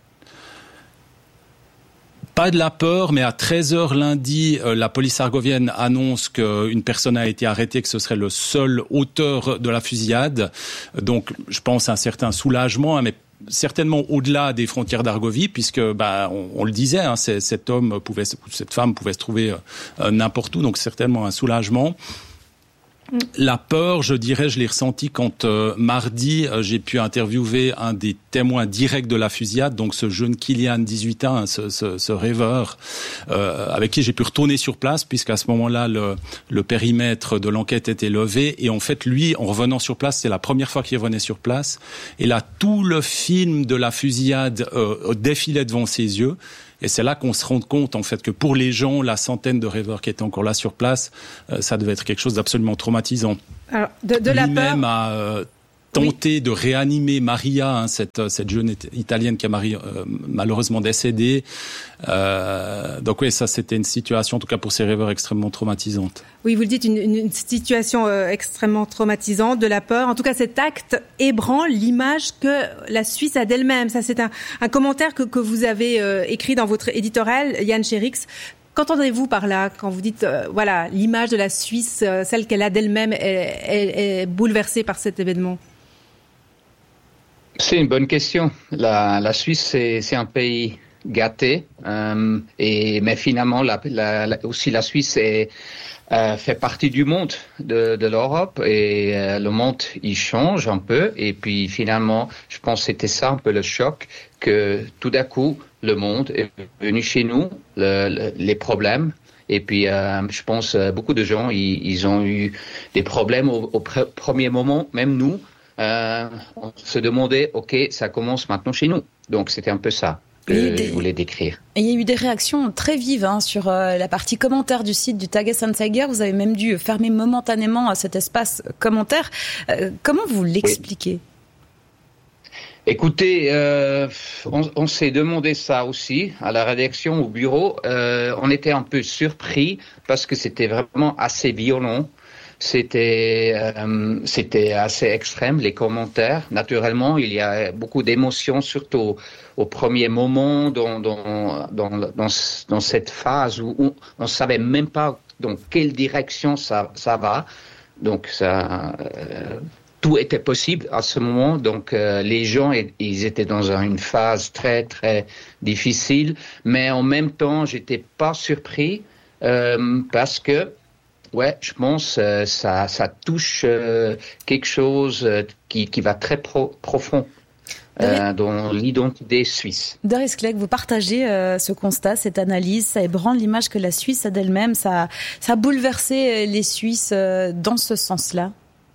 Pas de la peur, mais à treize heures lundi, euh, la police argovienne annonce qu'une personne a été arrêtée, que ce serait le seul auteur de la fusillade. Donc, je pense à un certain soulagement, hein, mais certainement au-delà des frontières d'Argovie, puisque, bah, on, on le disait, hein, c'est, cet homme pouvait, cette femme pouvait se trouver euh, n'importe où, donc certainement un soulagement. La peur, je dirais, je l'ai ressenti quand euh, mardi, euh, j'ai pu interviewer un des témoins directs de la fusillade, donc ce jeune Kylian, dix-huit ans, hein, ce, ce, ce rêveur, euh, avec qui j'ai pu retourner sur place, puisqu'à ce moment-là, le, le périmètre de l'enquête était levé. Et en fait, lui, en revenant sur place, c'est la première fois qu'il revenait sur place. Et là, tout le film de la fusillade euh, défilait devant ses yeux. Et c'est là qu'on se rend compte, en fait, que pour les gens, la centaine de rêveurs qui étaient encore là sur place, euh, ça devait être quelque chose d'absolument traumatisant. Alors, de, de la peur... Lui-même a euh, tenté oui. de réanimer Maria, hein, cette, cette jeune italienne qui a mari, euh, malheureusement décédée. Euh, donc oui, ça, c'était une situation, en tout cas pour ces rêveurs, extrêmement traumatisante. Oui, vous le dites, une, une situation euh, extrêmement traumatisante, de la peur. En tout cas, cet acte ébranle l'image que la Suisse a d'elle-même. Ça, c'est un, un commentaire que, que vous avez euh, écrit dans votre éditorial, Yann Cherix. Qu'entendez-vous par là quand vous dites, euh, voilà, l'image de la Suisse, euh, celle qu'elle a d'elle-même, est, est, est bouleversée par cet événement? C'est une bonne question. La, la Suisse, c'est, c'est un pays gâté, euh, et mais finalement, la, la, la, aussi la Suisse est, euh, fait partie du monde, de, de l'Europe, et euh, le monde il change un peu. Et puis finalement, je pense que c'était ça un peu le choc, que tout d'un coup, le monde est venu chez nous, le, le, les problèmes. Et puis, euh, je pense euh, beaucoup de gens, ils, ils ont eu des problèmes au, au pr- premier moment, même nous. Euh, on se demandait, ok, ça commence maintenant chez nous. Donc c'était un peu ça que des... je voulais décrire. Et il y a eu des réactions très vives hein, sur euh, la partie commentaire du site du Tagesanzeiger. Vous avez même dû fermer momentanément cet espace commentaire. Euh, comment vous l'expliquez ? Oui. Écoutez, euh, on, on s'est demandé ça aussi à la rédaction, au bureau. Euh, on était un peu surpris parce que c'était vraiment assez violent. C'était, euh, c'était assez extrême, les commentaires. Naturellement, il y a beaucoup d'émotions, surtout au, au premier moment, dans, dans, dans, dans, dans cette phase où on ne savait même pas dans quelle direction ça, ça va. Donc, ça, euh, tout était possible à ce moment. Donc, euh, les gens, ils étaient dans une phase très, très difficile. Mais en même temps, j'étais pas surpris euh, parce que ouais, je pense euh, ça ça touche euh, quelque chose euh, qui qui va très pro, profond euh, dans l'identité suisse. Doris Clegg, vous partagez euh, ce constat, cette analyse, ça ébranle l'image que la Suisse a d'elle-même, ça ça a bouleversé les Suisses euh, dans ce sens-là.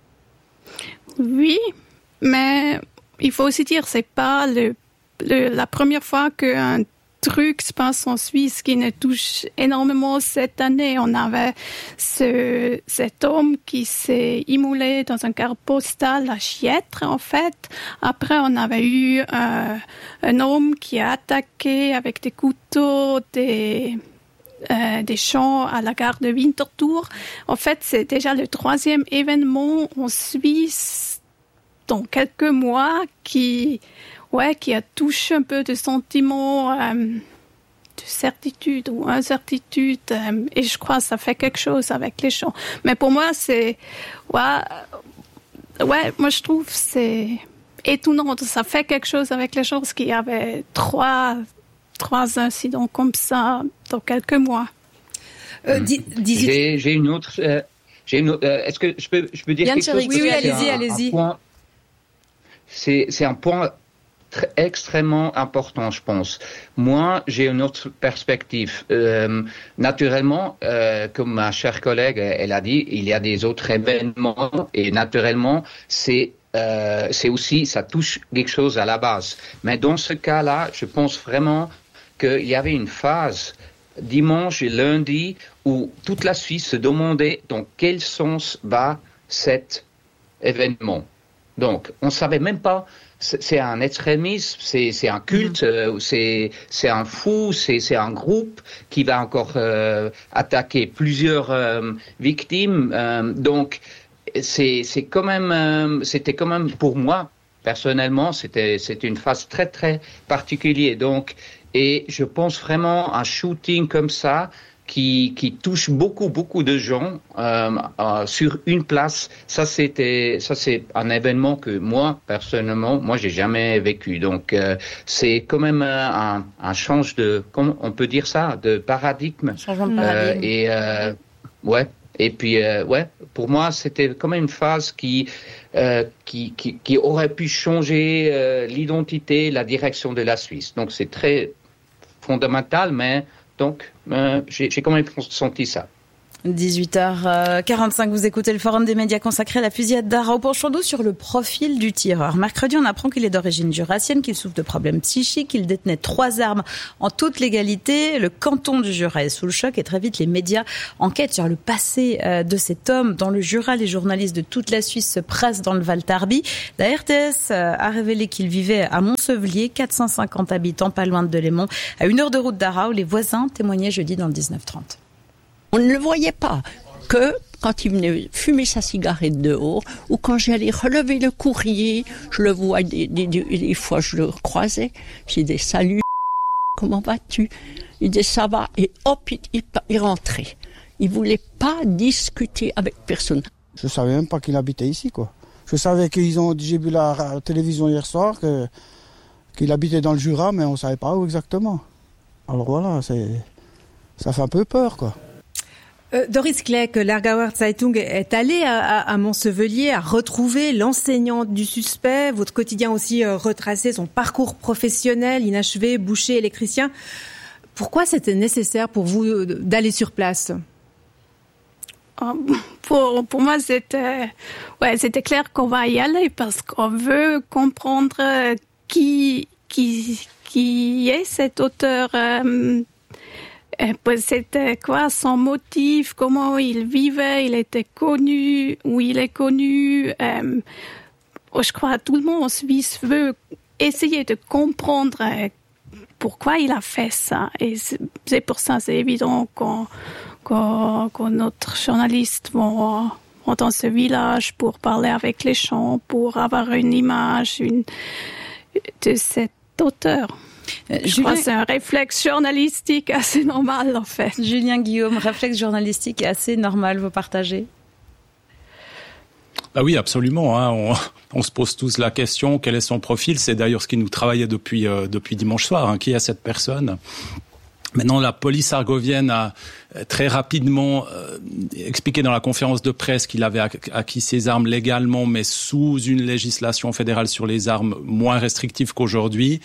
Oui, mais il faut aussi dire c'est pas le, le la première fois qu'un truc se passe en Suisse qui nous touche énormément cette année. On avait ce, cet homme qui s'est immolé dans un carte postale à Chiètre, en fait. Après, on avait eu un, un homme qui a attaqué avec des couteaux des, euh, des champs à la gare de Winterthur. En fait, c'est déjà le troisième événement en Suisse dans quelques mois qui... Ouais, qui a touché un peu de sentiments euh, de certitude ou incertitude. Euh, et je crois que ça fait quelque chose avec les gens. Mais pour moi, c'est... Ouais, ouais moi, je trouve c'est étonnant. Ça fait quelque chose avec les gens parce qu'il y avait trois, trois incidents comme ça dans quelques mois. Euh, dis, dis... J'ai, j'ai une autre... Euh, j'ai une autre euh, est-ce que je peux, je peux dire Yann quelque Cherix, chose? Oui, oui, allez-y, un, allez-y. Un point, c'est, c'est un point... extrêmement important, je pense. Moi, j'ai une autre perspective. Euh, naturellement, euh, comme ma chère collègue, elle a dit, il y a des autres événements et naturellement, c'est euh, c'est aussi, ça touche quelque chose à la base. Mais dans ce cas-là, je pense vraiment qu'il y avait une phase dimanche et lundi où toute la Suisse se demandait dans quel sens va cet événement. Donc, on savait même pas. C'est un extrémisme, c'est, c'est un culte, euh, c'est, c'est un fou, c'est, c'est un groupe qui va encore euh, attaquer plusieurs euh, victimes. Euh, donc, c'est, c'est quand même, euh, c'était quand même pour moi personnellement, c'était, c'était une phase très très particulière. Donc, et je pense vraiment un shooting comme ça. Qui, qui touche beaucoup, beaucoup de gens euh, euh, sur une place. Ça, c'était, ça, c'est un événement que moi, personnellement, moi, j'ai jamais vécu. Donc, euh, c'est quand même un, un change de, comment on peut dire ça, de paradigme. Changement de paradigme. Euh, et euh, ouais. Et puis, euh, ouais, pour moi, c'était quand même une phase qui, euh, qui, qui, qui aurait pu changer euh, l'identité, la direction de la Suisse. Donc, c'est très fondamental, mais donc, euh, j'ai, j'ai quand même senti ça. dix-huit heures quarante-cinq, vous écoutez le forum des médias consacré à la fusillade d'Arau. Penchons-nous sur le profil du tireur. Mercredi, on apprend qu'il est d'origine jurassienne, qu'il souffre de problèmes psychiques, qu'il détenait trois armes en toute légalité. Le canton du Jura est sous le choc et très vite, les médias enquêtent sur le passé de cet homme. Dans le Jura, les journalistes de toute la Suisse se pressent dans le Val-Tarby. La R T S a révélé qu'il vivait à Montsevlier, quatre cent cinquante habitants, pas loin de Delémont, à une heure de route d'Arau. Les voisins témoignaient jeudi dans le dix-neuf trente. On ne le voyait pas que quand il venait fumer sa cigarette dehors ou quand j'allais relever le courrier, je le vois des, des, des, des fois je le croisais, j'ai dit salut, comment vas-tu? Il dit ça va et hop il, il, il rentrait. Il voulait pas discuter avec personne. Je savais même pas qu'il habitait ici quoi. Je savais qu'ils ont, j'ai vu la, la télévision hier soir que qu'il habitait dans le Jura, mais on savait pas où exactement. Alors voilà, c'est ça fait un peu peur quoi. Euh, Doris Kleck, l'Aargauer Zeitung est allée à, à, à Montsevlier, a retrouvé l'enseignante du suspect. Votre quotidien aussi euh, retracé son parcours professionnel, inachevé, boucher, électricien. Pourquoi c'était nécessaire pour vous d'aller sur place? Pour, pour moi, c'était, ouais, c'était clair qu'on va y aller parce qu'on veut comprendre qui, qui, qui est cet auteur. Euh, C'était quoi son motif, comment il vivait, il était connu, où il est connu. Euh, je crois que tout le monde en Suisse veut essayer de comprendre pourquoi il a fait ça. Et c'est pour ça, c'est évident qu'on, qu'on, qu'on notre journaliste vont, vont dans ce village pour parler avec les gens, pour avoir une image une, de cet auteur. Euh, Je Julien... crois que c'est un réflexe journalistique assez normal, en fait. Julien Guillaume, réflexe journalistique assez normal, vous partagez? Ah oui, absolument. Hein. On, on se pose tous la question, quel est son profil? C'est d'ailleurs ce qui nous travaillait depuis, euh, depuis dimanche soir. Hein. Qui est cette personne? Maintenant, la police argovienne a très rapidement euh, expliqué dans la conférence de presse qu'il avait acquis ses armes légalement, mais sous une législation fédérale sur les armes moins restrictive qu'aujourd'hui.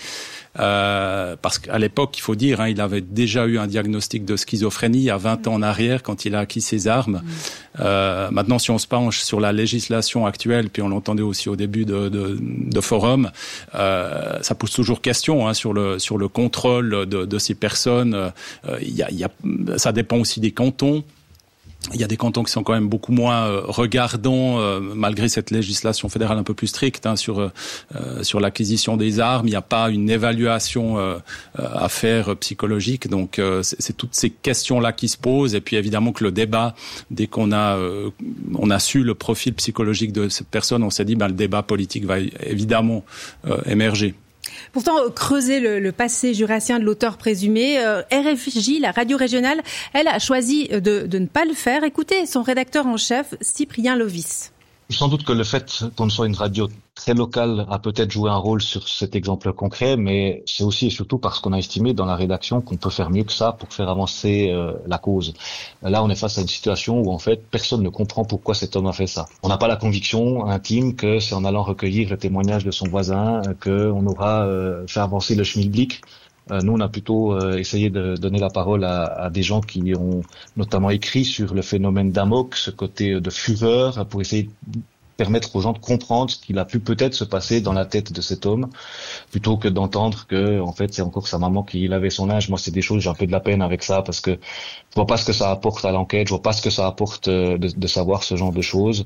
Euh, parce qu'à l'époque, il faut dire, hein, il avait déjà eu un diagnostic de schizophrénie il y a vingt ans en arrière quand il a acquis ses armes. Euh, maintenant, si on se penche sur la législation actuelle, puis on l'entendait aussi au début de, de, de forum, euh, ça pose toujours question hein, sur le sur le contrôle de, de ces personnes. Euh, il y a, il y a, ça dépend aussi des cantons. Il y a des cantons qui sont quand même beaucoup moins euh, regardants, euh, malgré cette législation fédérale un peu plus stricte hein, sur euh, sur l'acquisition des armes. Il n'y a pas une évaluation euh, à faire psychologique. Donc euh, c'est, c'est toutes ces questions-là qui se posent. Et puis évidemment que le débat, dès qu'on a euh, on a su le profil psychologique de cette personne, on s'est dit ben le débat politique va évidemment euh, émerger. Pourtant, creuser le, le passé jurassien de l'auteur présumé, euh, R F J, la radio régionale, elle a choisi de, de ne pas le faire. Écoutez son rédacteur en chef, Cyprien Lovis. Sans doute que le fait qu'on soit une radio très locale a peut-être joué un rôle sur cet exemple concret, mais c'est aussi et surtout parce qu'on a estimé dans la rédaction qu'on peut faire mieux que ça pour faire avancer euh, la cause. Là, on est face à une situation où en fait personne ne comprend pourquoi cet homme a fait ça. On n'a pas la conviction intime que c'est en allant recueillir le témoignage de son voisin qu'on aura euh, fait avancer le schmilblick. Euh, nous, on a plutôt euh, essayé de donner la parole à, à des gens qui ont notamment écrit sur le phénomène d'Amok, ce côté de fureur, pour essayer de permettre aux gens de comprendre ce qu'il a pu peut-être se passer dans la tête de cet homme, plutôt que d'entendre que, en fait, c'est encore sa maman qui lavait son linge. Moi, c'est des choses, j'ai un peu de la peine avec ça, parce que je vois pas ce que ça apporte à l'enquête, je vois pas ce que ça apporte de, de savoir ce genre de choses.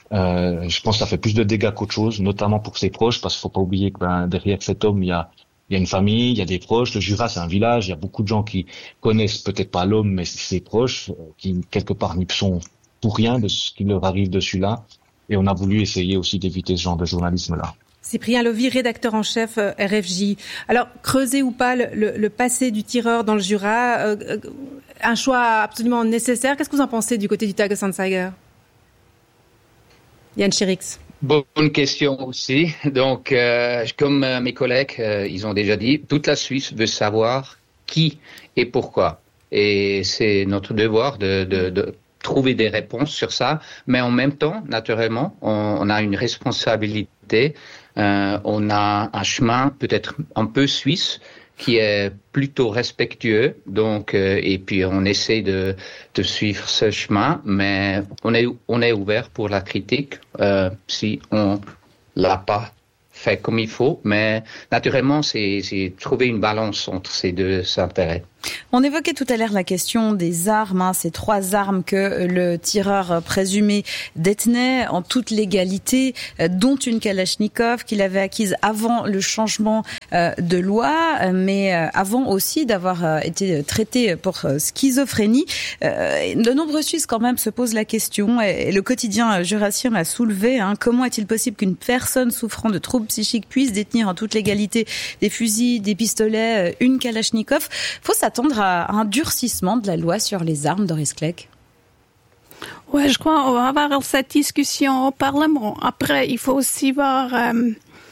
Euh, je pense que ça fait plus de dégâts qu'autre chose, notamment pour ses proches, parce qu'il faut pas oublier que ben, derrière cet homme, il y a Il y a une famille, il y a des proches. Le Jura, c'est un village. Il y a beaucoup de gens qui connaissent peut-être pas l'homme, mais ses proches, qui quelque part n'y sont pour rien de ce qui leur arrive dessus là. Et on a voulu essayer aussi d'éviter ce genre de journalisme-là. Cyprien Lovis, rédacteur en chef R F J. Alors, creuser ou pas le, le, le passé du tireur dans le Jura, euh, un choix absolument nécessaire. Qu'est-ce que vous en pensez du côté du Tagesanzeiger? Yann Chirix. Bonne question aussi. Donc, euh, comme euh, mes collègues, euh, ils ont déjà dit, toute la Suisse veut savoir qui et pourquoi. Et c'est notre devoir de, de, de trouver des réponses sur ça, mais en même temps, naturellement, on, on a une responsabilité, euh, on a un chemin peut-être un peu suisse qui est plutôt respectueux, donc euh, et puis on essaie de de suivre ce chemin, mais on est on est ouvert pour la critique euh, si on l'a pas fait comme il faut, mais naturellement c'est c'est trouver une balance entre ces deux intérêts. On évoquait tout à l'heure la question des armes, hein, ces trois armes que le tireur présumé détenait en toute légalité, euh, dont une Kalachnikov qu'il avait acquise avant le changement euh, de loi, euh, mais euh, avant aussi d'avoir euh, été traité pour euh, schizophrénie. Euh, de nombreux Suisses quand même se posent la question, et, et le quotidien jurassien l'a soulevé, hein, comment est-il possible qu'une personne souffrant de troubles psychiques puisse détenir en toute légalité des fusils, des pistolets, euh, une Kalachnikov? Faut s'attendre à un durcissement de la loi sur les armes, Doris Clegg? Ouais, je crois qu'on va avoir cette discussion au Parlement. Après, il faut aussi voir euh,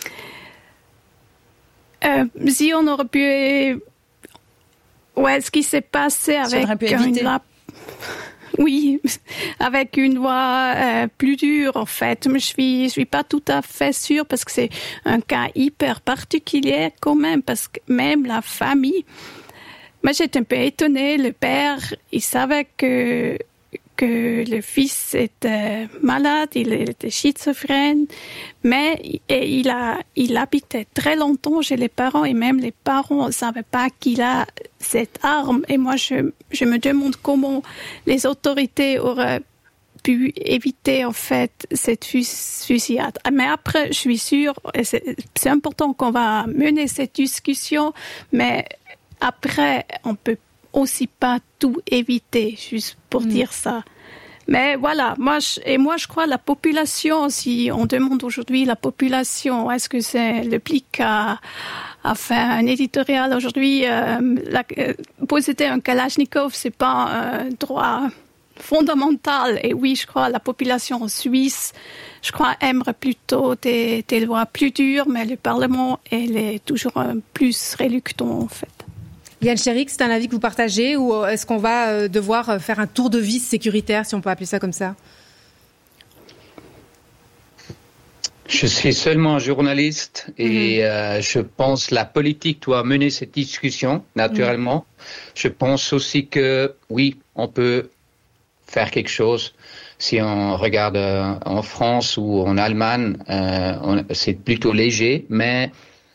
euh, si on aurait pu... Ouais, ce qui s'est passé avec une loi... Oui, avec une loi euh, plus dure, en fait. Mais je suis, je suis pas tout à fait sûre parce que c'est un cas hyper particulier quand même, parce que même la famille... Moi, j'étais un peu étonnée. Le père, il savait que, que le fils était malade, il était schizophrène, mais et il, a, il habitait très longtemps chez les parents et même les parents ne savaient pas qu'il a cette arme. Et moi, je, je me demande comment les autorités auraient pu éviter, en fait, cette fusillade. Mais après, je suis sûre, c'est, c'est important qu'on va mener cette discussion, mais après, on peut aussi pas tout éviter, juste pour mmh. dire ça. Mais voilà, moi, je, et moi, je crois la population, si on demande aujourd'hui la population, est-ce que c'est le P L I C a, a fait un éditorial aujourd'hui, euh, la, euh, posséder un Kalachnikov, c'est pas un droit fondamental. Et oui, je crois la population suisse, je crois, aimerait plutôt des, des lois plus dures, mais le Parlement, elle est toujours un plus reluctant, en fait. Yann Sherrick, c'est un avis que vous partagez, ou est-ce qu'on va devoir faire un tour de vis sécuritaire, si on peut appeler ça comme ça? Je suis seulement journaliste et mmh. euh, je pense que la politique doit mener cette discussion, naturellement. Mmh. Je pense aussi que, oui, on peut faire quelque chose. Si on regarde euh, en France ou en Allemagne, euh, on, c'est plutôt léger, mais...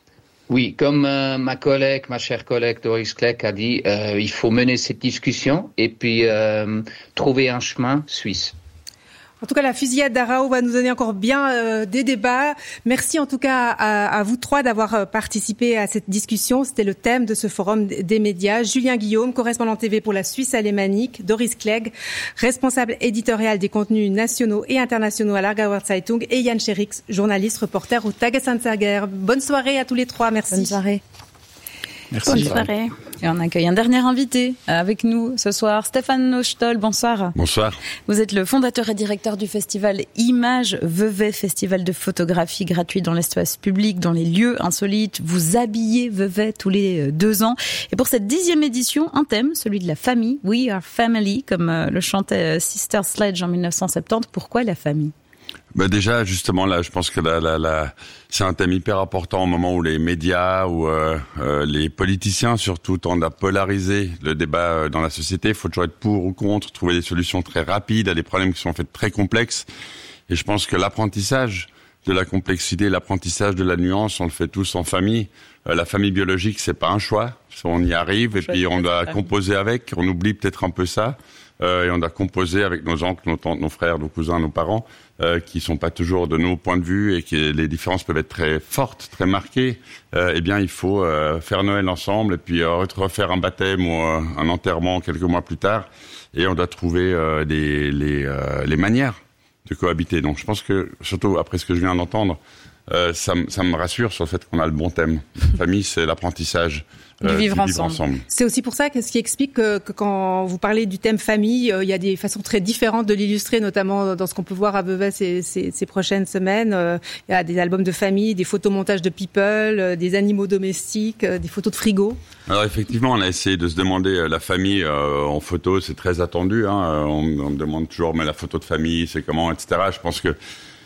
Oui, comme euh, ma collègue, ma chère collègue Doris Clegg a dit, euh, il faut mener cette discussion et puis euh, trouver un chemin suisse. En tout cas, la fusillade d'Arao va nous donner encore bien euh, des débats. Merci en tout cas à, à vous trois d'avoir euh, participé à cette discussion. C'était le thème de ce forum des médias. Julien Guillaume, correspondant T V pour la Suisse alémanique. Doris Clegg, responsable éditorial des contenus nationaux et internationaux à l'Aargauer Zeitung. Et Yann Sherrick, journaliste, reporter au Tagesanzeiger. Bonne soirée à tous les trois. Merci. Bonne soirée. Merci. Bonne soirée. Et on accueille un dernier invité avec nous ce soir, Stéphane Nochtol. Bonsoir. Bonsoir. Vous êtes le fondateur et directeur du festival Images Vevey, festival de photographie gratuit dans l'espace public, dans les lieux insolites. Vous habillez Vevey tous les deux ans. Et pour cette dixième édition, un thème, celui de la famille. We are family, comme le chantait Sister Sledge en dix-neuf cent soixante-dix. Pourquoi la famille ? Bah déjà, justement, là, je pense que la, la, la, c'est un thème hyper important au moment où les médias, où euh, euh, les politiciens surtout tendent à polariser le débat dans la société. Il faut toujours être pour ou contre, trouver des solutions très rapides à des problèmes qui sont en fait très complexes. Et je pense que l'apprentissage de la complexité, l'apprentissage de la nuance, on le fait tous en famille. Euh, la famille biologique, c'est pas un choix. On y arrive et puis on doit composer avec. On oublie peut-être un peu ça. Euh, et on doit composer avec nos oncles, nos tantes, nos frères, nos cousins, nos parents, euh, qui sont pas toujours de nos points de vue et qui les différences peuvent être très fortes, très marquées. Euh, eh bien, il faut euh, faire Noël ensemble et puis euh, refaire un baptême ou euh, un enterrement quelques mois plus tard. Et on doit trouver euh, les les, euh, les manières de cohabiter. Donc, je pense que surtout après ce que je viens d'entendre, euh, ça, ça me rassure sur le fait qu'on a le bon thème. La famille, c'est l'apprentissage. Du euh, vivre, du ensemble. vivre ensemble. C'est aussi pour ça que ce qui explique que, que quand vous parlez du thème famille, euh, il y a des façons très différentes de l'illustrer, notamment dans ce qu'on peut voir à Vevey ces, ces, ces prochaines semaines. Euh, il y a des albums de famille, des photomontages de people, euh, des animaux domestiques, euh, des photos de frigo. Alors effectivement, on a essayé de se demander euh, la famille euh, en photo, c'est très attendu. Hein, on, on me demande toujours, mais la photo de famille, c'est comment, et cetera. Je pense que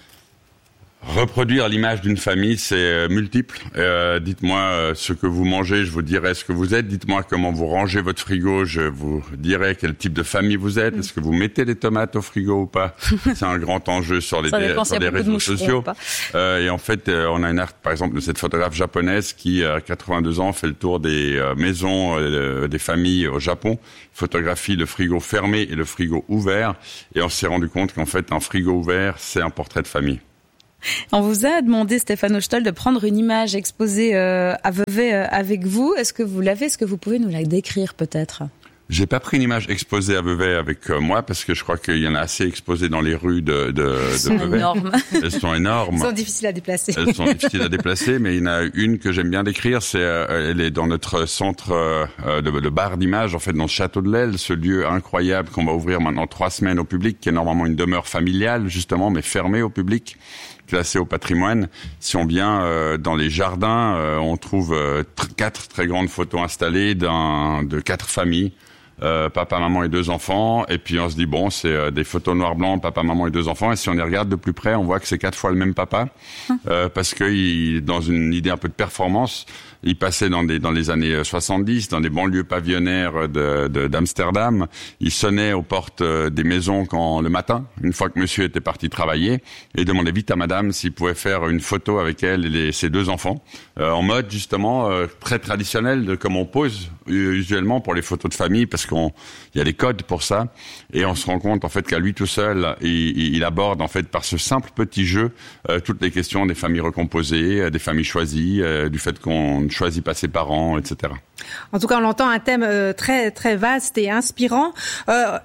reproduire l'image d'une famille, c'est euh, multiple. Euh, dites-moi euh, ce que vous mangez, je vous dirai ce que vous êtes. Dites-moi comment vous rangez votre frigo, je vous dirai quel type de famille vous êtes. Est-ce que vous mettez des tomates au frigo ou pas? C'est un grand enjeu sur les, dé- sur les réseaux sociaux. Euh, et en fait, euh, on a une art, par exemple, de cette photographe japonaise qui, à quatre-vingt-deux ans, fait le tour des euh, maisons, euh, des familles au Japon, photographie le frigo fermé et le frigo ouvert. Et on s'est rendu compte qu'en fait, un frigo ouvert, c'est un portrait de famille. On vous a demandé, Stéphane Hochtold, de prendre une image exposée euh, à Vevey euh, avec vous. Est-ce que vous l'avez? Est-ce que vous pouvez nous la décrire peut-être? J'ai pas pris une image exposée à Vevey avec euh, moi parce que je crois qu'il y en a assez exposées dans les rues de, de, de Elles sont Vevey. énormes. Elles sont énormes. Elles sont difficiles à déplacer. Elles sont difficiles à déplacer, mais il y en a une que j'aime bien décrire. C'est, euh, elle est dans notre centre euh, de, de bar d'images, en fait, dans le château de l'Aile, ce lieu incroyable qu'on va ouvrir maintenant trois semaines au public, qui est normalement une demeure familiale justement, mais fermée au public, classé au patrimoine. Si on vient euh, dans les jardins, euh, on trouve euh, tr- quatre très grandes photos installées d'un, de quatre familles. Euh, papa, maman et deux enfants, et puis on se dit bon, c'est euh, des photos noir-blanc, papa, maman et deux enfants, et si on les regarde de plus près, on voit que c'est quatre fois le même papa, euh, parce que il, dans une idée un peu de performance, il passait dans des dans les années soixante-dix, dans des banlieues pavillonnaires de, de d'Amsterdam, il sonnait aux portes des maisons quand le matin, une fois que monsieur était parti travailler, et demandait vite à madame s'il pouvait faire une photo avec elle et les, ses deux enfants, euh, en mode justement euh, très traditionnel de comme on pose usuellement pour les photos de famille, parce qu'il y a des codes pour ça, et on se rend compte en fait qu'à lui tout seul, il, il aborde en fait par ce simple petit jeu euh, toutes les questions des familles recomposées, des familles choisies, euh, du fait qu'on ne choisit pas ses parents, et cetera. En tout cas, on l'entend, un thème euh, très très vaste et inspirant. Euh,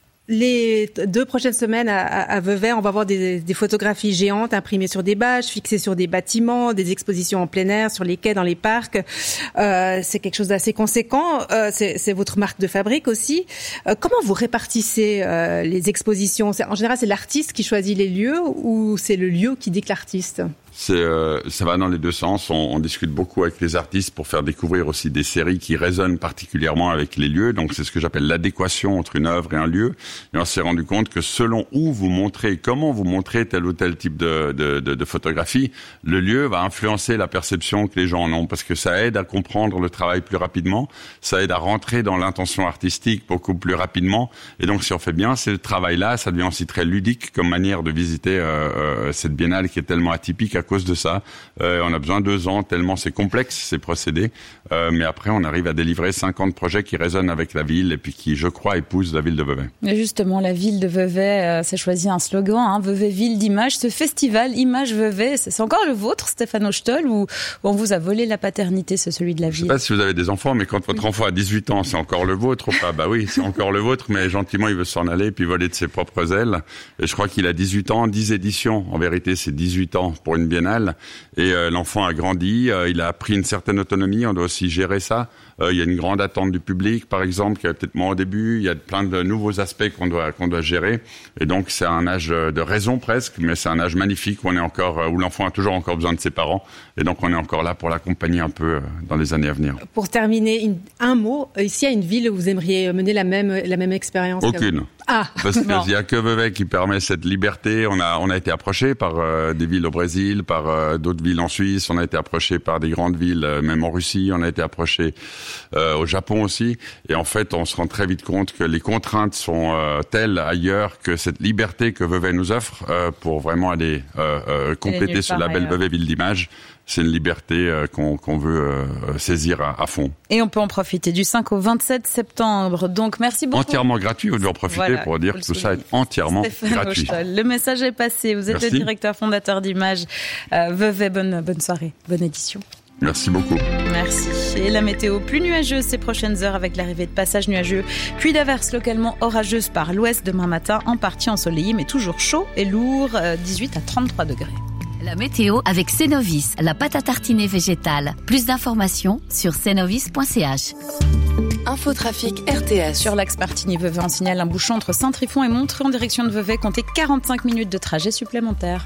Les deux prochaines semaines à, à Vevey, on va voir des, des photographies géantes imprimées sur des bâches, fixées sur des bâtiments, des expositions en plein air, sur les quais, dans les parcs. Euh, c'est quelque chose d'assez conséquent. Euh, c'est, c'est votre marque de fabrique aussi. Euh, comment vous répartissez euh, les expositions? C'est, en général, c'est l'artiste qui choisit les lieux ou c'est le lieu qui dicte l'artiste? C'est, euh, ça va dans les deux sens. On, on discute beaucoup avec les artistes pour faire découvrir aussi des séries qui résonnent particulièrement avec les lieux. Donc c'est ce que j'appelle l'adéquation entre une œuvre et un lieu. Et on s'est rendu compte que selon où vous montrez, comment vous montrez tel ou tel type de, de, de, de photographie, le lieu va influencer la perception que les gens en ont, parce que ça aide à comprendre le travail plus rapidement, ça aide à rentrer dans l'intention artistique beaucoup plus rapidement. Et donc si on fait bien ce travail-là, ça devient aussi très ludique comme manière de visiter euh, euh, cette biennale qui est tellement atypique à cause de ça. Euh, on a besoin de deux ans, tellement c'est complexe, ces procédés. Euh, mais après, on arrive à délivrer cinquante projets qui résonnent avec la ville et puis qui, je crois, épousent la ville de Vevey. Et justement, la ville de Vevey euh, s'est choisi un slogan, hein, Vevey ville d'image. Ce festival Image Vevey, c'est, c'est encore le vôtre, Stéphane Hochtold, ou on vous a volé la paternité, c'est celui de la ville? Je sais pas si vous avez des enfants, mais quand votre enfant a dix-huit ans, c'est encore le vôtre ou pas? Bah oui, c'est encore le vôtre, mais gentiment, il veut s'en aller puis voler de ses propres ailes. Et je crois qu'il a dix-huit ans, dix éditions. En vérité, c'est dix-huit ans pour une biennale. Et euh, l'enfant a grandi, euh, il a pris une certaine autonomie, on doit aussi gérer ça. Euh, il y a une grande attente du public, par exemple, qui avait peut-être moins au début. Il y a plein de nouveaux aspects qu'on doit qu'on doit gérer. Et donc, c'est un âge de raison presque, mais c'est un âge magnifique où on est encore, où l'enfant a toujours encore besoin de ses parents. Et donc, on est encore là pour l'accompagner un peu dans les années à venir. Pour terminer, une, un mot. Ici, il y a une ville où vous aimeriez mener la même la même expérience? Aucune. Ah. Parce qu'il n'y a que Vevey qui permet cette liberté. On a on a été approché par euh, des villes au Brésil, par euh, d'autres villes en Suisse. On a été approché par des grandes villes, euh, même en Russie. On a été approché euh, au Japon aussi. Et en fait, on se rend très vite compte que les contraintes sont euh, telles ailleurs que cette liberté que Vevey nous offre euh, pour vraiment aller euh, euh, compléter ce label Vevey ville d'image. C'est une liberté euh, qu'on, qu'on veut euh, saisir à, à fond. Et on peut en profiter du cinq au vingt-sept septembre. Donc, merci beaucoup. Entièrement gratuit. Vous devez en profiter voilà, pour dire que tout ça est entièrement Stéphane gratuit. Hochtold. Le message est passé. Vous êtes merci. Le directeur fondateur d'Image. Euh, Vevey, bonne, bonne soirée. Bonne édition. Merci beaucoup. Merci. Et la météo plus nuageuse ces prochaines heures avec l'arrivée de passages nuageux, puis d'averses localement orageuses par l'ouest demain matin, en partie ensoleillé mais toujours chaud et lourd, dix-huit à trente-trois degrés. La météo avec Cenovis, la pâte à tartiner végétale. Plus d'informations sur cenovis point c h. Infotrafic R T S. Sur l'axe Partigny-Vevey, on signale un bouchon entre Saint-Trifon et Montreux en direction de Vevey. Comptez quarante-cinq minutes de trajet supplémentaire.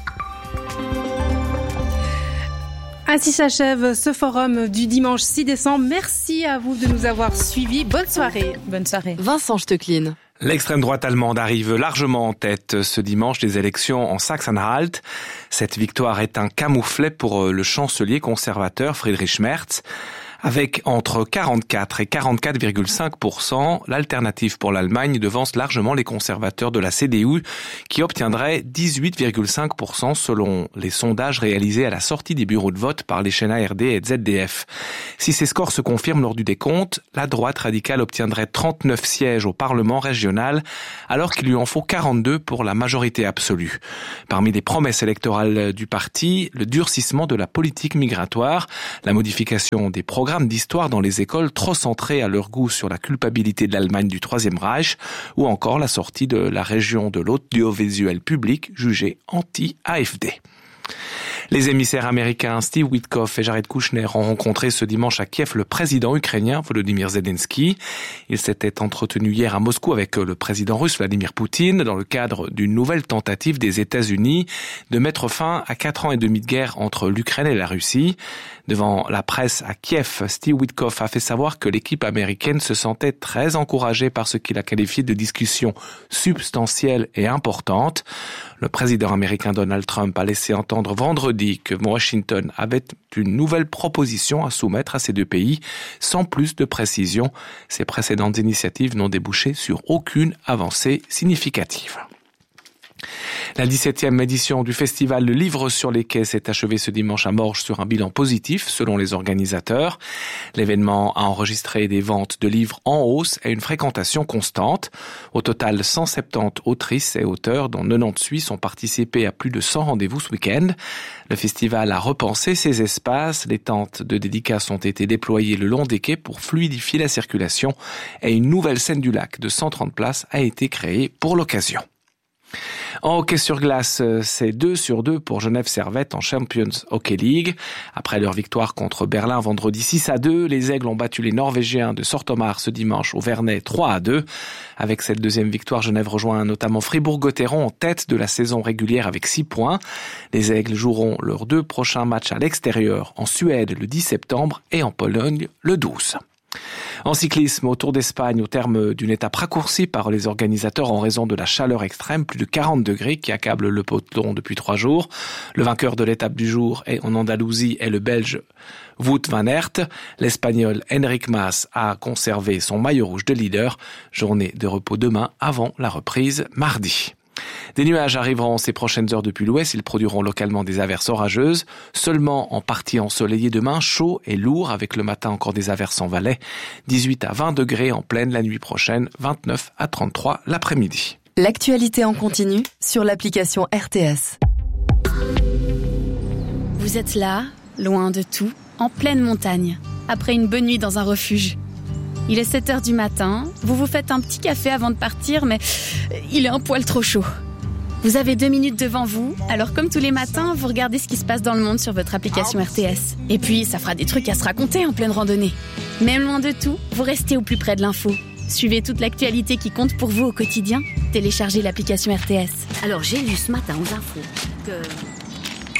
Ainsi s'achève ce forum du dimanche six décembre. Merci à vous de nous avoir suivis. Bonne soirée. Bonne soirée. Vincent Stecklin. L'extrême droite allemande arrive largement en tête ce dimanche des élections en Saxe-Anhalt. Cette victoire est un camouflet pour le chancelier conservateur Friedrich Merz. Avec entre quarante-quatre et quarante-quatre virgule cinq pour cent, l'alternative pour l'Allemagne devance largement les conservateurs de la C D U qui obtiendraient dix-huit virgule cinq pour cent selon les sondages réalisés à la sortie des bureaux de vote par les chaînes A R D et Z D F. Si ces scores se confirment lors du décompte, la droite radicale obtiendrait trente-neuf sièges au Parlement régional alors qu'il lui en faut quarante-deux pour la majorité absolue. Parmi les promesses électorales du parti, le durcissement de la politique migratoire, la modification des programmes d'histoire dans les écoles trop centrées à leur goût sur la culpabilité de l'Allemagne du Troisième Reich ou encore la sortie de la région de l'audiovisuel public jugée anti-A F D. Les émissaires américains Steve Witkoff et Jared Kushner ont rencontré ce dimanche à Kiev le président ukrainien Volodymyr Zelensky. Ils s'étaient entretenus hier à Moscou avec le président russe Vladimir Poutine dans le cadre d'une nouvelle tentative des États-Unis de mettre fin à quatre ans et demi de guerre entre l'Ukraine et la Russie. Devant la presse à Kiev, Steve Witkoff a fait savoir que l'équipe américaine se sentait très encouragée par ce qu'il a qualifié de discussions substantielles et importantes. Le président américain Donald Trump a laissé entendre vendredi que Washington avait une nouvelle proposition à soumettre à ces deux pays, sans plus de précision. Ces précédentes initiatives n'ont débouché sur aucune avancée significative. La dix-septième édition du festival Le Livre sur les quais s'est achevée ce dimanche à Morges sur un bilan positif selon les organisateurs. L'événement a enregistré des ventes de livres en hausse et une fréquentation constante. Au total, cent soixante-dix autrices et auteurs, dont quatre-vingt-dix-huit ont participé à plus de cent rendez-vous ce week-end. Le festival a repensé ses espaces. Les tentes de dédicaces ont été déployées le long des quais pour fluidifier la circulation et une nouvelle scène du lac de cent trente places a été créée pour l'occasion. En hockey sur glace, c'est deux sur deux pour Genève Servette en Champions Hockey League. Après leur victoire contre Berlin vendredi six à deux, les Aigles ont battu les Norvégiens de Sortomar ce dimanche au Vernet trois à deux. Avec cette deuxième victoire, Genève rejoint notamment Fribourg-Gotteron en tête de la saison régulière avec six points. Les Aigles joueront leurs deux prochains matchs à l'extérieur en Suède le dix septembre et en Pologne le douze. En cyclisme, au Tour d'Espagne, au terme d'une étape raccourcie par les organisateurs en raison de la chaleur extrême, plus de quarante degrés qui accable le peloton depuis trois jours. Le vainqueur de l'étape du jour est en Andalousie est le Belge Wout van Aert. L'Espagnol Enric Mas a conservé son maillot rouge de leader. Journée de repos demain avant la reprise mardi. Des nuages arriveront ces prochaines heures depuis l'ouest. Ils produiront localement des averses orageuses. Seulement en partie ensoleillé demain, chaud et lourd avec le matin encore des averses en Valais. dix-huit à vingt degrés en pleine la nuit prochaine, vingt-neuf à trente-trois l'après-midi. L'actualité en continu sur l'application R T S. Vous êtes là, loin de tout, en pleine montagne, après une bonne nuit dans un refuge. Il est sept heures du matin, vous vous faites un petit café avant de partir, mais il est un poil trop chaud. Vous avez deux minutes devant vous, alors comme tous les matins, vous regardez ce qui se passe dans le monde sur votre application R T S. Et puis, ça fera des trucs à se raconter en pleine randonnée. Même loin de tout, vous restez au plus près de l'info. Suivez toute l'actualité qui compte pour vous au quotidien. Téléchargez l'application R T S. Alors, j'ai lu ce matin aux infos que...